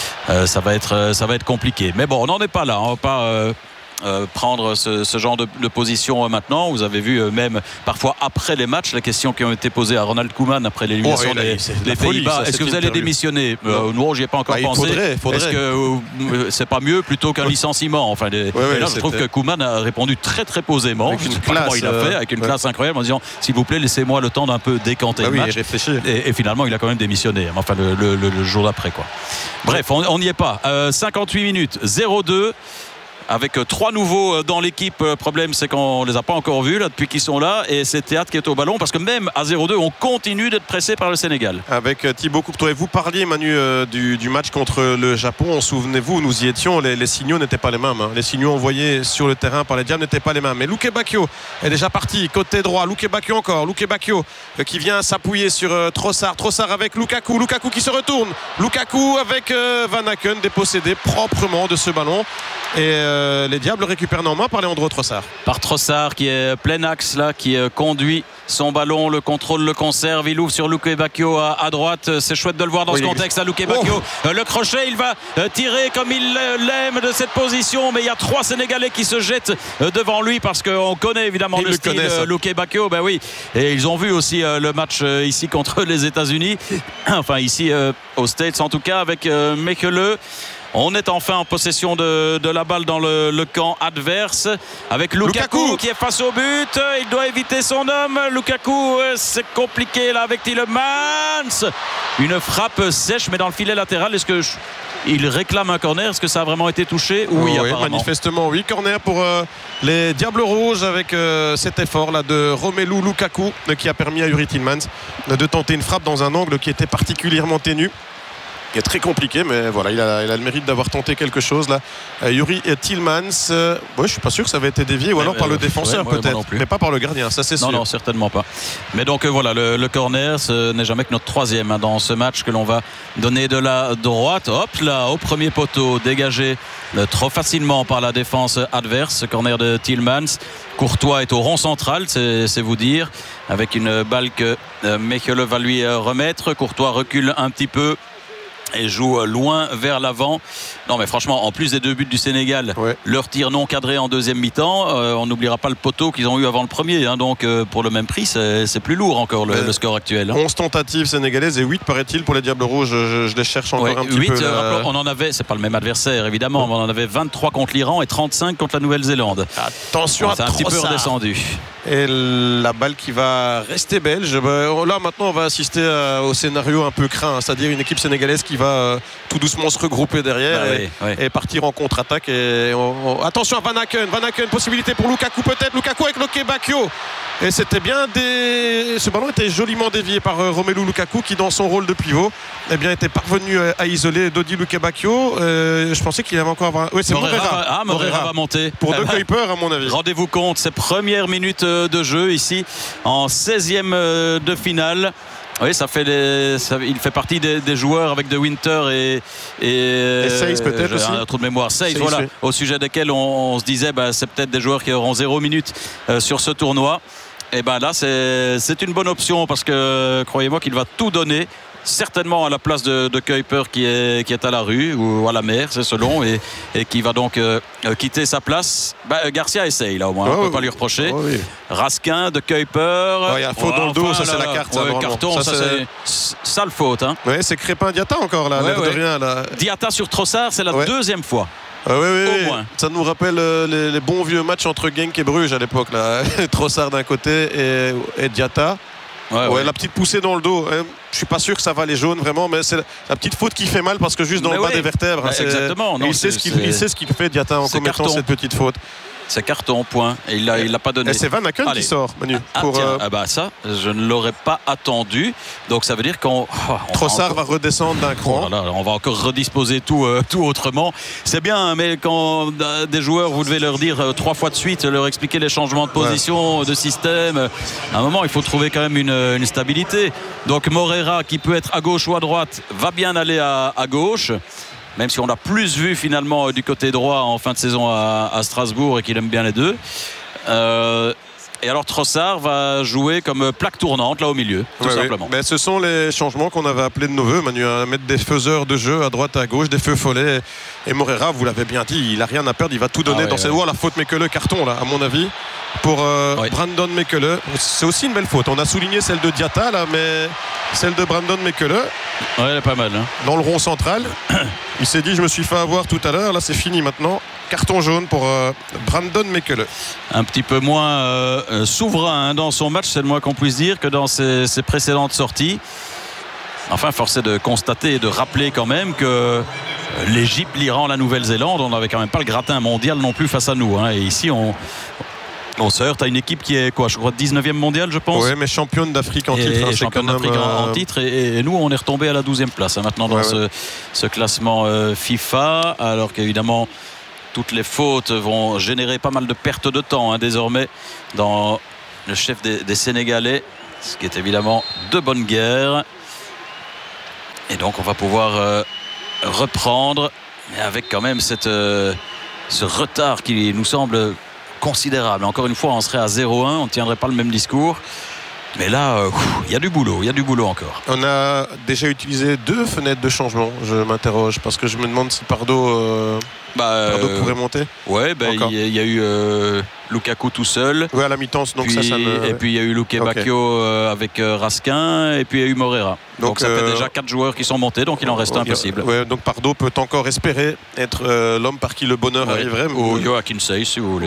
ça va être compliqué. Mais bon, on n'en est pas là. On va pas prendre ce genre de position maintenant. Vous avez vu même parfois après les matchs les questions qui ont été posées à Ronald Koeman après l'élimination des Pays-Bas. Est-ce que vous allez démissionner? Non, j'y ai pas encore pensé. Est-ce que c'est pas mieux plutôt qu'un licenciement? Là, je trouve que Koeman a répondu très très posément. Avec une classe, il a fait avec une classe incroyable en disant s'il vous plaît laissez-moi le temps d'un peu décanter le match. Et finalement il a quand même démissionné. Enfin le jour d'après quoi. Bref, on n'y est pas. 58 minutes 0-2. Avec 3 nouveaux dans l'équipe. Le problème, c'est qu'on ne les a pas encore vus là, depuis qu'ils sont là. Et c'est Théâtre qui est au ballon. Parce que même à 0-2, on continue d'être pressé par le Sénégal. Avec Thibaut Courtois. Vous parliez, Manu, du match contre le Japon. Souvenez-vous, nous y étions. Les signaux n'étaient pas les mêmes. Les signaux envoyés sur le terrain par les Diables n'étaient pas les mêmes. Mais Luke Bacchio est déjà parti. Côté droit. Luke Bacchio encore. Luke Bacchio qui vient s'appuyer sur Trossard. Trossard avec Lukaku. Lukaku qui se retourne. Lukaku avec Van Aken dépossédé proprement de ce ballon. Et les Diables récupèrent en main par Leandro Trossard. Par Trossard qui est plein axe là, qui conduit son ballon, le contrôle le conserve, il ouvre sur Luke Bacchio à droite. C'est chouette de le voir dans ce contexte à Luke Bacchio. Le crochet, il va tirer comme il l'aime de cette position, mais il y a 3 Sénégalais qui se jettent devant lui parce qu'on connaît évidemment le style Luke Bacchio. Ben oui, et ils ont vu aussi le match ici contre les États-Unis, enfin ici aux States en tout cas, avec Mekele. On est enfin en possession de la balle dans le camp adverse avec Lukaku qui est face au but. Il doit éviter son homme. Lukaku, c'est compliqué là avec Tielemans. Une frappe sèche mais dans le filet latéral. Est-ce que il réclame un corner? Est-ce que ça a vraiment été touché? Oui, apparemment. Manifestement oui. Corner pour les Diables Rouges avec cet effort là de Romelu Lukaku qui a permis à Yuri Tielemans de tenter une frappe dans un angle qui était particulièrement ténu. Qui est très compliqué, mais voilà, il a le mérite d'avoir tenté quelque chose là. Yuri Tielemans, je suis pas sûr que ça avait été dévié, ou alors par le défenseur peut-être, mais pas par le gardien, ça c'est sûr. Non, certainement pas. Mais donc voilà, le corner, ce n'est jamais que notre 3e dans ce match que l'on va donner de la droite. Hop là, au premier poteau, dégagé trop facilement par la défense adverse. Ce corner de Tielemans. Courtois est au rond central, c'est vous dire, avec une balle que Mekele va lui remettre. Courtois recule un petit peu et joue loin vers l'avant. Non mais franchement, en plus des 2 buts du Sénégal, leur tir non cadré en deuxième mi-temps, on n'oubliera pas le poteau qu'ils ont eu avant le premier, donc pour le même prix c'est plus lourd encore le score actuel. 11 tentatives sénégalaises et 8 paraît-il pour les Diables Rouges. Je les cherche encore un petit 8, peu. On en avait, c'est pas le même adversaire évidemment, mais on en avait 23 contre l'Iran et 35 contre la Nouvelle-Zélande. Attention à c'est un petit peu redescendu. Et la balle qui va rester belge. Là maintenant on va assister au scénario un peu craint, c'est-à-dire une équipe sénégalaise qui va tout doucement se regrouper derrière et partir en contre-attaque. Attention à Van Aken, possibilité pour Lukaku peut-être. Lukaku avec Luke Bacchio. Et c'était bien ce ballon était joliment dévié par Romelu Lukaku qui dans son rôle de pivot était parvenu à isoler Dodi Luke Bacchio. Je pensais qu'il avait encore c'est Morera. Morera va monter pour De Kuiper à mon avis. Rendez-vous compte, ces premières minutes de jeu ici en 16e de finale. Oui, il fait partie des joueurs avec De Winter et Saiz peut-être aussi. Un trou de mémoire. Saiz, voilà, au sujet desquels on se disait c'est peut-être des joueurs qui auront 0 minute sur ce tournoi. Et là c'est une bonne option parce que croyez-moi qu'il va tout donner. Certainement à la place de Kuiper qui est à la rue ou à la mer, c'est selon, et qui va donc quitter sa place. Garcia essaye là au moins, on ne peut pas lui reprocher. Raskin, de Kuiper. Il y a un faute dans le dos, ça c'est la carte. Carton, ça c'est sale faute. Oui, c'est Crépin Diatta encore là, l'air de rien là. Diatta sur Trossard, c'est la 2e fois. Au moins. Ça nous rappelle les bons vieux matchs entre Genk et Bruges à l'époque là. Trossard d'un côté et Diatta. La petite poussée dans le dos. je suis pas sûr que ça va les jaunes vraiment, mais c'est la petite faute qui fait mal parce que juste dans le bas des vertèbres. Exactement. Non, il sait ce qu'il fait, Diatta, en commettant cette petite faute. C'est carton, point. Et il l'a pas donné. Et c'est Van Aken qui sort, Manu. Ça, je ne l'aurais pas attendu. Donc ça veut dire qu'on. Trossard va redescendre d'un cran. Voilà, on va encore redisposer tout autrement. C'est bien, mais quand des joueurs, vous devez leur dire 3 fois de suite, leur expliquer les changements de position, de système. À un moment, il faut trouver quand même une stabilité. Donc Moreira, qui peut être à gauche ou à droite, va bien aller à gauche. Même si on l'a plus vu finalement du côté droit en fin de saison à Strasbourg et qu'il aime bien les deux. Et alors Trossard va jouer comme plaque tournante là au milieu, tout simplement. Mais ce sont les changements qu'on avait appelés de nos voeux, Manu, à mettre des faiseurs de jeu à droite à gauche, des feux follets. Et Moreira, vous l'avez bien dit, il n'a rien à perdre, il va tout donner dans ses doigts. La faute Mekele, carton là, à mon avis, pour Brandon Mekele. C'est aussi une belle faute. On a souligné celle de Diatta là, mais celle de Brandon Mekele. Ouais, elle est pas mal. Hein. Dans le rond central. Il s'est dit, je me suis fait avoir tout à l'heure. Là, c'est fini maintenant. Carton jaune pour Brandon Mekele. Un petit peu moins souverain dans son match, c'est le moins qu'on puisse dire, que dans ses précédentes sorties. Enfin, force est de constater et de rappeler quand même que l'Égypte, l'Iran, la Nouvelle-Zélande, on n'avait quand même pas le gratin mondial non plus face à nous. Hein. Et ici, on se heurte à une équipe qui est, je crois, 19e mondiale, je pense. Oui, mais championne d'Afrique en titre. Et championne d'Afrique en titre. Et nous, on est retombé à la 12e place hein, maintenant dans ce classement FIFA. Alors qu'évidemment, toutes les fautes vont générer pas mal de pertes de temps hein, désormais dans le chef des Sénégalais. Ce qui est évidemment de bonne guerre. Et donc, on va pouvoir reprendre. Mais avec quand même ce retard qui nous semble considérable. Encore une fois, on serait à 0-1, on ne tiendrait pas le même discours. Mais là, il y a du boulot encore. On a déjà utilisé 2 fenêtres de changement, je m'interroge, parce que je me demande si Pardo pourrait monter. Ouais, il y a eu Lukaku tout seul. Ouais, à la mi-temps, donc puis, et puis il y a eu Luke Bacchio avec Raskin, et puis il y a eu Moreira. Donc ça fait déjà 4 joueurs qui sont montés, donc il en reste un possible. Ouais, donc Pardo peut encore espérer être l'homme par qui le bonheur arriverait. Ou Joachim Sey, si vous voulez.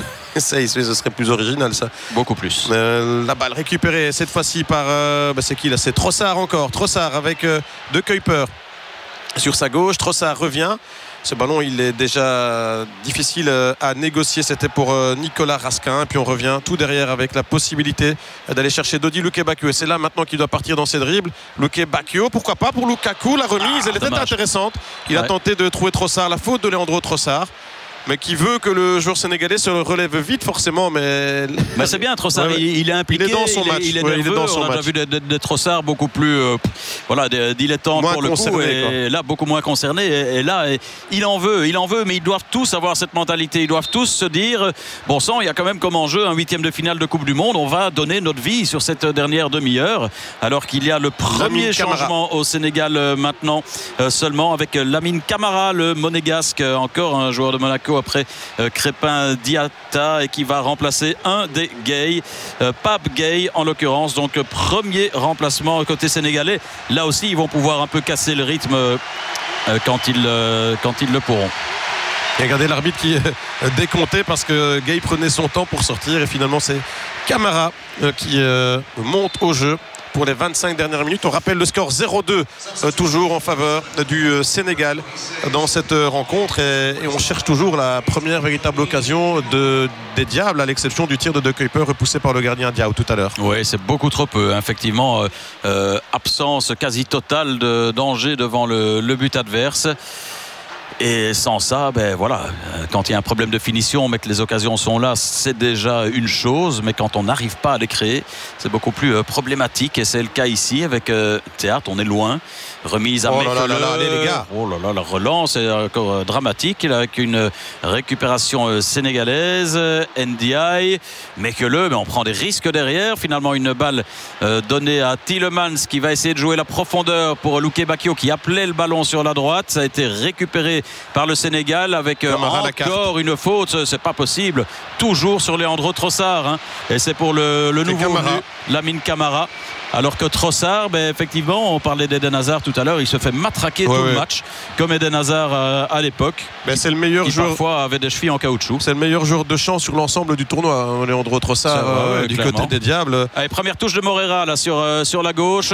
Ce serait plus original ça. Beaucoup plus. La balle récupérée cette fois-ci par c'est qui là? C'est Trossard encore. Trossard avec De Kuyper sur sa gauche. Trossard revient. Ce ballon il est déjà difficile à négocier. C'était pour Nicolas Raskin. Et puis on revient tout derrière avec la possibilité d'aller chercher Dodi Luke Bacchio. Et c'est là maintenant qu'il doit partir dans ses dribbles. Luke Bacchio, pourquoi pas pour Lukaku. La remise elle était intéressante. Il a tenté de trouver Trossard. La faute de Leandro Trossard, mais qui veut que le joueur sénégalais se relève vite forcément. Mais c'est bien Trossard, il est impliqué, il est dans son match. Il est nerveux, on a déjà vu des Trossard beaucoup plus dilettantes pour le coup, et là beaucoup moins concernés. Et là il en veut, mais ils doivent tous avoir cette mentalité. Ils doivent tous se dire, bon sang, il y a quand même comme enjeu un 8e de finale de Coupe du Monde. On va donner notre vie sur cette dernière demi-heure, alors qu'il y a le premier changement au Sénégal maintenant seulement, avec Lamine Camara, le monégasque, encore un joueur de Monaco après Crépin Diatta, et qui va remplacer un des Gueye, Pape Gueye en l'occurrence. Donc premier remplacement côté sénégalais. Là aussi ils vont pouvoir un peu casser le rythme quand ils le pourront. Et regardez l'arbitre qui décomptait parce que Gueye prenait son temps pour sortir, et finalement c'est Camara qui monte au jeu pour les 25 dernières minutes. On rappelle le score 0-2 toujours en faveur du Sénégal dans cette rencontre, et on cherche toujours la première véritable occasion des Diables, à l'exception du tir de De Kuyper repoussé par le gardien Diaw tout à l'heure. Oui, c'est beaucoup trop peu, effectivement. Absence quasi totale de danger devant le but adverse. Et sans ça, quand il y a un problème de finition, mais que les occasions sont là, c'est déjà une chose. Mais quand on n'arrive pas à les créer, c'est beaucoup plus problématique. Et c'est le cas ici avec Théâtre. On est loin. Remise à Mekele. Allez les gars. Oh là là, la relance est encore dramatique. Avec une récupération sénégalaise. NDI. Mekele, mais on prend des risques derrière. Finalement, une balle donnée à Tielemans, qui va essayer de jouer la profondeur pour Luke Bacchio, qui appelait le ballon sur la droite. Ça a été récupéré par le Sénégal avec encore une faute. C'est pas possible. Toujours sur Leandro Trossard. Et c'est pour le nouveau venu, Lamine Camara. alors que Trossard, effectivement, on parlait d'Eden Hazard tout à l'heure, il se fait matraquer tout le match comme Eden Hazard à l'époque. C'est le meilleur joueur. Parfois avait des chevilles en caoutchouc. C'est le meilleur joueur de champ sur l'ensemble du tournoi, Leandro Trossard, du côté des Diables. Allez, première touche de Moreira là sur la gauche.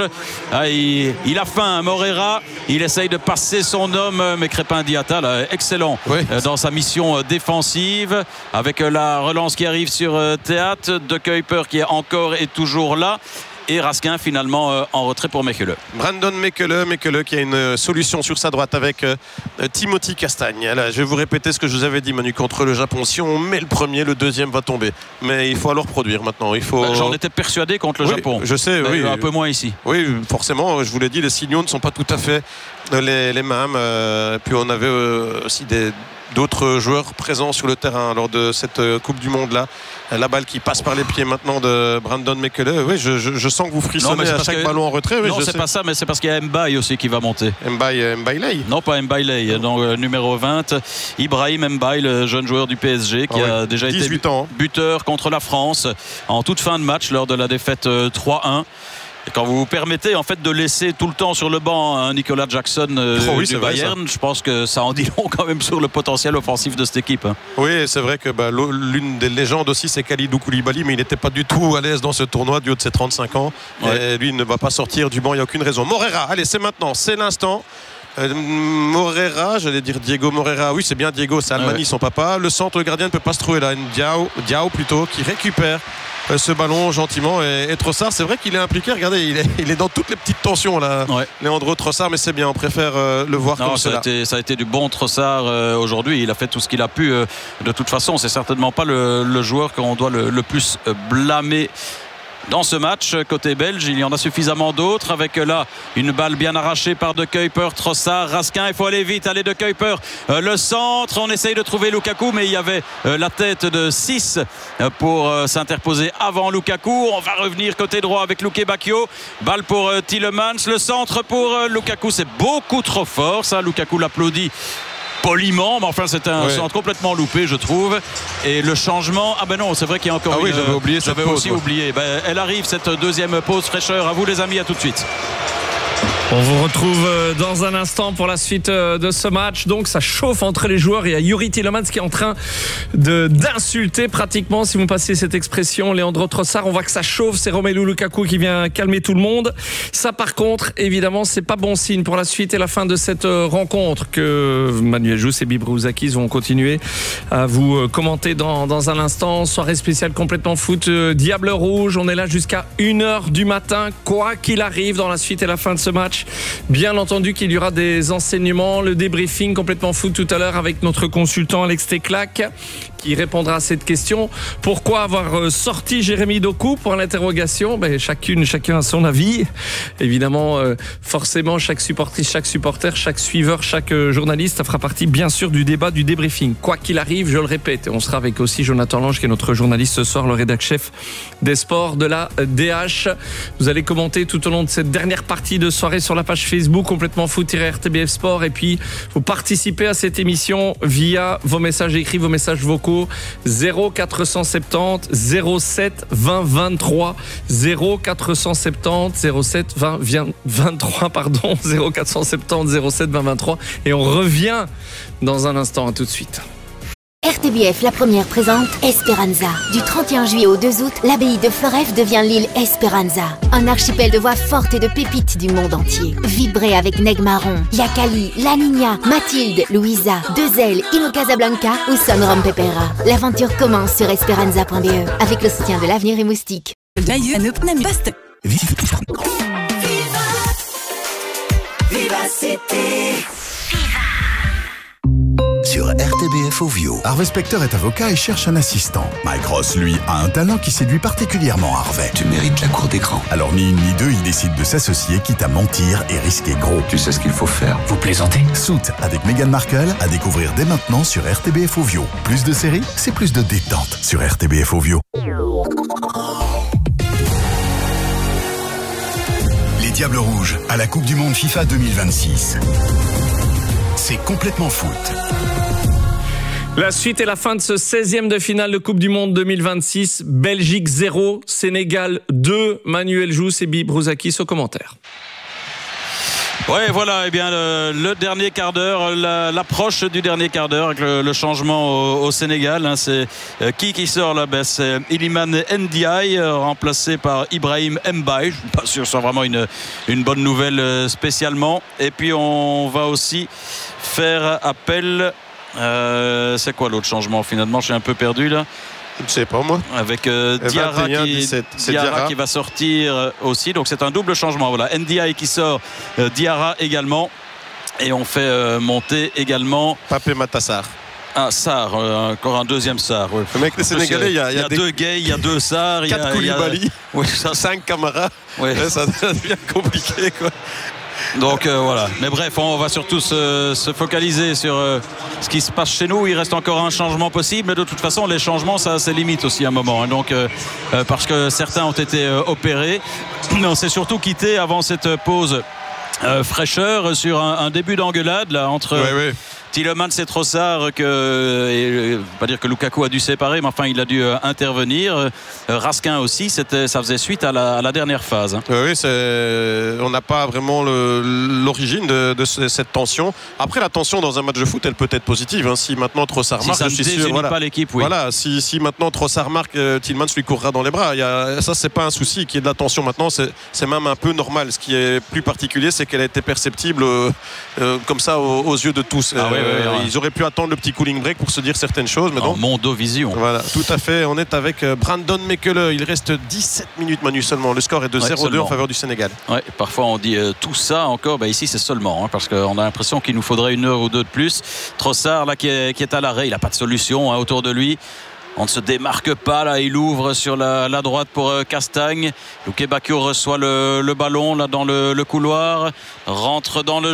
Il a faim, Moreira. Il essaye de passer son homme, mais Crépin Diatta, là, excellent dans sa mission défensive, avec la relance qui arrive sur Théâtre, De Kuyper qui est encore et toujours là. Et Raskin finalement en retrait pour Mekele. Brandon Mekele qui a une solution sur sa droite avec Timothy Castagne. Là, je vais vous répéter ce que je vous avais dit, Manu, contre le Japon. Si on met le premier, le deuxième va tomber. Mais il faut alors produire maintenant. J'en étais persuadé contre le Japon. Je sais, oui. Un peu moins ici. Oui, forcément, je vous l'ai dit, les signaux ne sont pas tout à fait les mêmes. Puis on avait aussi d'autres joueurs présents sur le terrain lors de cette Coupe du Monde là. La balle qui passe par les pieds maintenant de Brandon Mekele. Oui, je sens que vous frissonnez à chaque ballon en retrait. Non, c'est pas ça, mais c'est parce qu'il y a Mbaye aussi qui va monter. Mbaye. Non, pas Mbaye, donc numéro 20. Ibrahim Mbaye, le jeune joueur du PSG qui a déjà été buteur contre la France en toute fin de match lors de la défaite 3-1. Et quand vous vous permettez en fait de laisser tout le temps sur le banc Nicolas Jackson du Bayern, je pense que ça en dit long quand même sur le potentiel offensif de cette équipe. Oui, c'est vrai que l'une des légendes aussi c'est Kalidou Koulibaly, mais il n'était pas du tout à l'aise dans ce tournoi du haut de ses 35 ans. Et lui il ne va pas sortir du banc, il n'y a aucune raison. Moreira, allez, c'est maintenant, c'est l'instant. Moreira, j'allais dire Diego Moreira, oui c'est bien Diego, c'est Almani son papa. Le centre, le gardien ne peut pas se trouver là. Diao plutôt, qui récupère ce ballon gentiment, et Trossard, c'est vrai qu'il est impliqué. Regardez, il est dans toutes les petites tensions là, Leandro Trossard, mais c'est bien, on préfère le voir comme ça. Ça a été du bon Trossard aujourd'hui. Il a fait tout ce qu'il a pu. De toute façon, c'est certainement pas le joueur qu'on doit le plus blâmer dans ce match. Côté belge, il y en a suffisamment d'autres, avec là une balle bien arrachée par De Kuyper, Trossard, Raskin, il faut aller vite, allez De Kuyper, le centre, on essaye de trouver Lukaku, mais il y avait la tête de 6 pour s'interposer avant Lukaku. On va revenir côté droit avec Luke Bacchio, balle pour Tielemans, le centre pour Lukaku, c'est beaucoup trop fort ça. Lukaku l'applaudit poliment, mais enfin c'est un centre complètement loupé, je trouve. Et le changement, non, c'est vrai qu'il y a encore j'avais aussi oublié. Elle arrive, cette deuxième pause fraîcheur. À vous les amis, à tout de suite. On vous retrouve dans un instant pour la suite de ce match. Donc ça chauffe entre les joueurs. Il y a Youri Tielemans qui est en train d'insulter pratiquement, si vous passez cette expression, Leandro Trossard. On voit que ça chauffe. C'est Romelu Lukaku qui vient calmer tout le monde. Ça par contre, évidemment, c'est pas bon signe pour la suite et la fin de cette rencontre que Manuel Jousse et Bill Brouzakis vont continuer à vous commenter dans un instant. Soirée spéciale complètement foot, Diable Rouge. On est là jusqu'à 1h du matin, quoi qu'il arrive dans la suite et la fin de ce match. Bien entendu qu'il y aura des enseignements, le débriefing complètement foot tout à l'heure avec notre consultant Alex Teclac qui répondra à cette question. Pourquoi avoir sorti Jérémy Doku pour l'interrogation? Chacun a son avis. Évidemment, forcément, chaque supportrice, chaque supporter, chaque suiveur, chaque journaliste, ça fera partie bien sûr du débat, du débriefing. Quoi qu'il arrive, je le répète, et on sera avec aussi Jonathan Lange qui est notre journaliste ce soir, le rédac-chef des sports de la DH. Vous allez commenter tout au long de cette dernière partie de soirée sur la page Facebook complètement foot-RTBF Sport, et puis vous participez à cette émission via vos messages écrits, vos messages vocaux 0470 07 20 23 0470 07 20 23 pardon 0470 07 20 23, et on revient dans un instant. À tout de suite. RTBF, la première, présente Esperanza. Du 31 juillet au 2 août, l'abbaye de Floreffe devient l'île Esperanza. Un archipel de voix fortes et de pépites du monde entier. Vibrez avec Neg Marron, Yakali, La Niña, Mathilde, Louisa, Dezel, Ino Casablanca ou Son Rom Pepera. L'aventure commence sur esperanza.be avec le soutien de l'Avenir et Moustique. Sur RTBF Ovio, Harvey Specter est avocat et cherche un assistant. Mike Ross, lui, a un talent qui séduit particulièrement Harvey. Tu mérites la cour d'écran. Alors ni une ni deux, ils décident de s'associer, quitte à mentir et risquer gros. Tu sais ce qu'il faut faire. Vous plaisantez? Suit avec Meghan Markle à découvrir dès maintenant sur RTBF Ovio. Plus de séries, c'est plus de détente sur RTBF Ovio. Les Diables Rouges à la Coupe du Monde FIFA 2026. C'est complètement foot. La suite et la fin de ce 16e de finale de Coupe du Monde 2026. Belgique 0, Sénégal 2. Manuel Jousse et Bibi Brouzakis au commentaire. Ouais, voilà, eh bien le dernier quart d'heure, l'approche du dernier quart d'heure avec le changement au Sénégal. Hein, c'est qui sort là? Ben, c'est Iliman Ndiaye, remplacé par Ibrahim Mbaye. Je ne suis pas sûr que ce soit vraiment une bonne nouvelle spécialement. Et puis on va aussi faire appel. C'est quoi l'autre changement finalement? Je suis un peu perdu là. Je ne sais pas moi. Avec Diarra, 21, 17. Diarra qui va sortir aussi. Donc c'est un double changement. Voilà, Ndiaye qui sort, Diarra également. Et on fait monter également Papé Matassar. Ah, Sarr, encore un deuxième Sarr. Ouais. Le mec, les Sénégalais, il y a deux Gueye, il y a deux Sarr, 4 Koulibaly, 5 Camara. Ouais. Ça devient compliqué quoi. Donc voilà, mais bref, on va surtout se focaliser sur ce qui se passe chez nous. Il reste encore un changement possible, mais de toute façon les changements ça a ses limites aussi à un moment, hein. Donc parce que certains ont été opérés, on s'est surtout quitté avant cette pause fraîcheur sur un début d'engueulade là entre Tielemans et Trossard, pas dire que Lukaku a dû séparer, mais enfin il a dû intervenir. Raskin aussi, ça faisait suite à la dernière phase. Oui, on n'a pas vraiment l'origine de cette tension. Après, la tension dans un match de foot, elle peut être positive. Hein. Si maintenant Trossard marque, ça ne désunit pas l'équipe, oui. Voilà, si maintenant Trossard marque, Tielemans lui courra dans les bras. Ça, c'est pas un souci qu'il y ait de la tension maintenant. C'est même un peu normal. Ce qui est plus particulier, c'est qu'elle a été perceptible comme ça aux yeux de tous. Ils auraient pu attendre le petit cooling break pour se dire certaines choses, mais non. Mondovision. Voilà, tout à fait. On est avec Brandon Mekele. Il reste 17 minutes, Manu, seulement. Le score est de 0-2 en faveur du Sénégal. Ouais, parfois on dit tout ça encore. Ici, c'est seulement, hein, parce qu'on a l'impression qu'il nous faudrait 1 heure ou 2 de plus. Trossard, là, qui est à l'arrêt, il n'a pas de solution autour de lui. On ne se démarque pas là, il ouvre sur la droite pour Castagne. Luke Bakio reçoit le ballon là dans le couloir, rentre dans le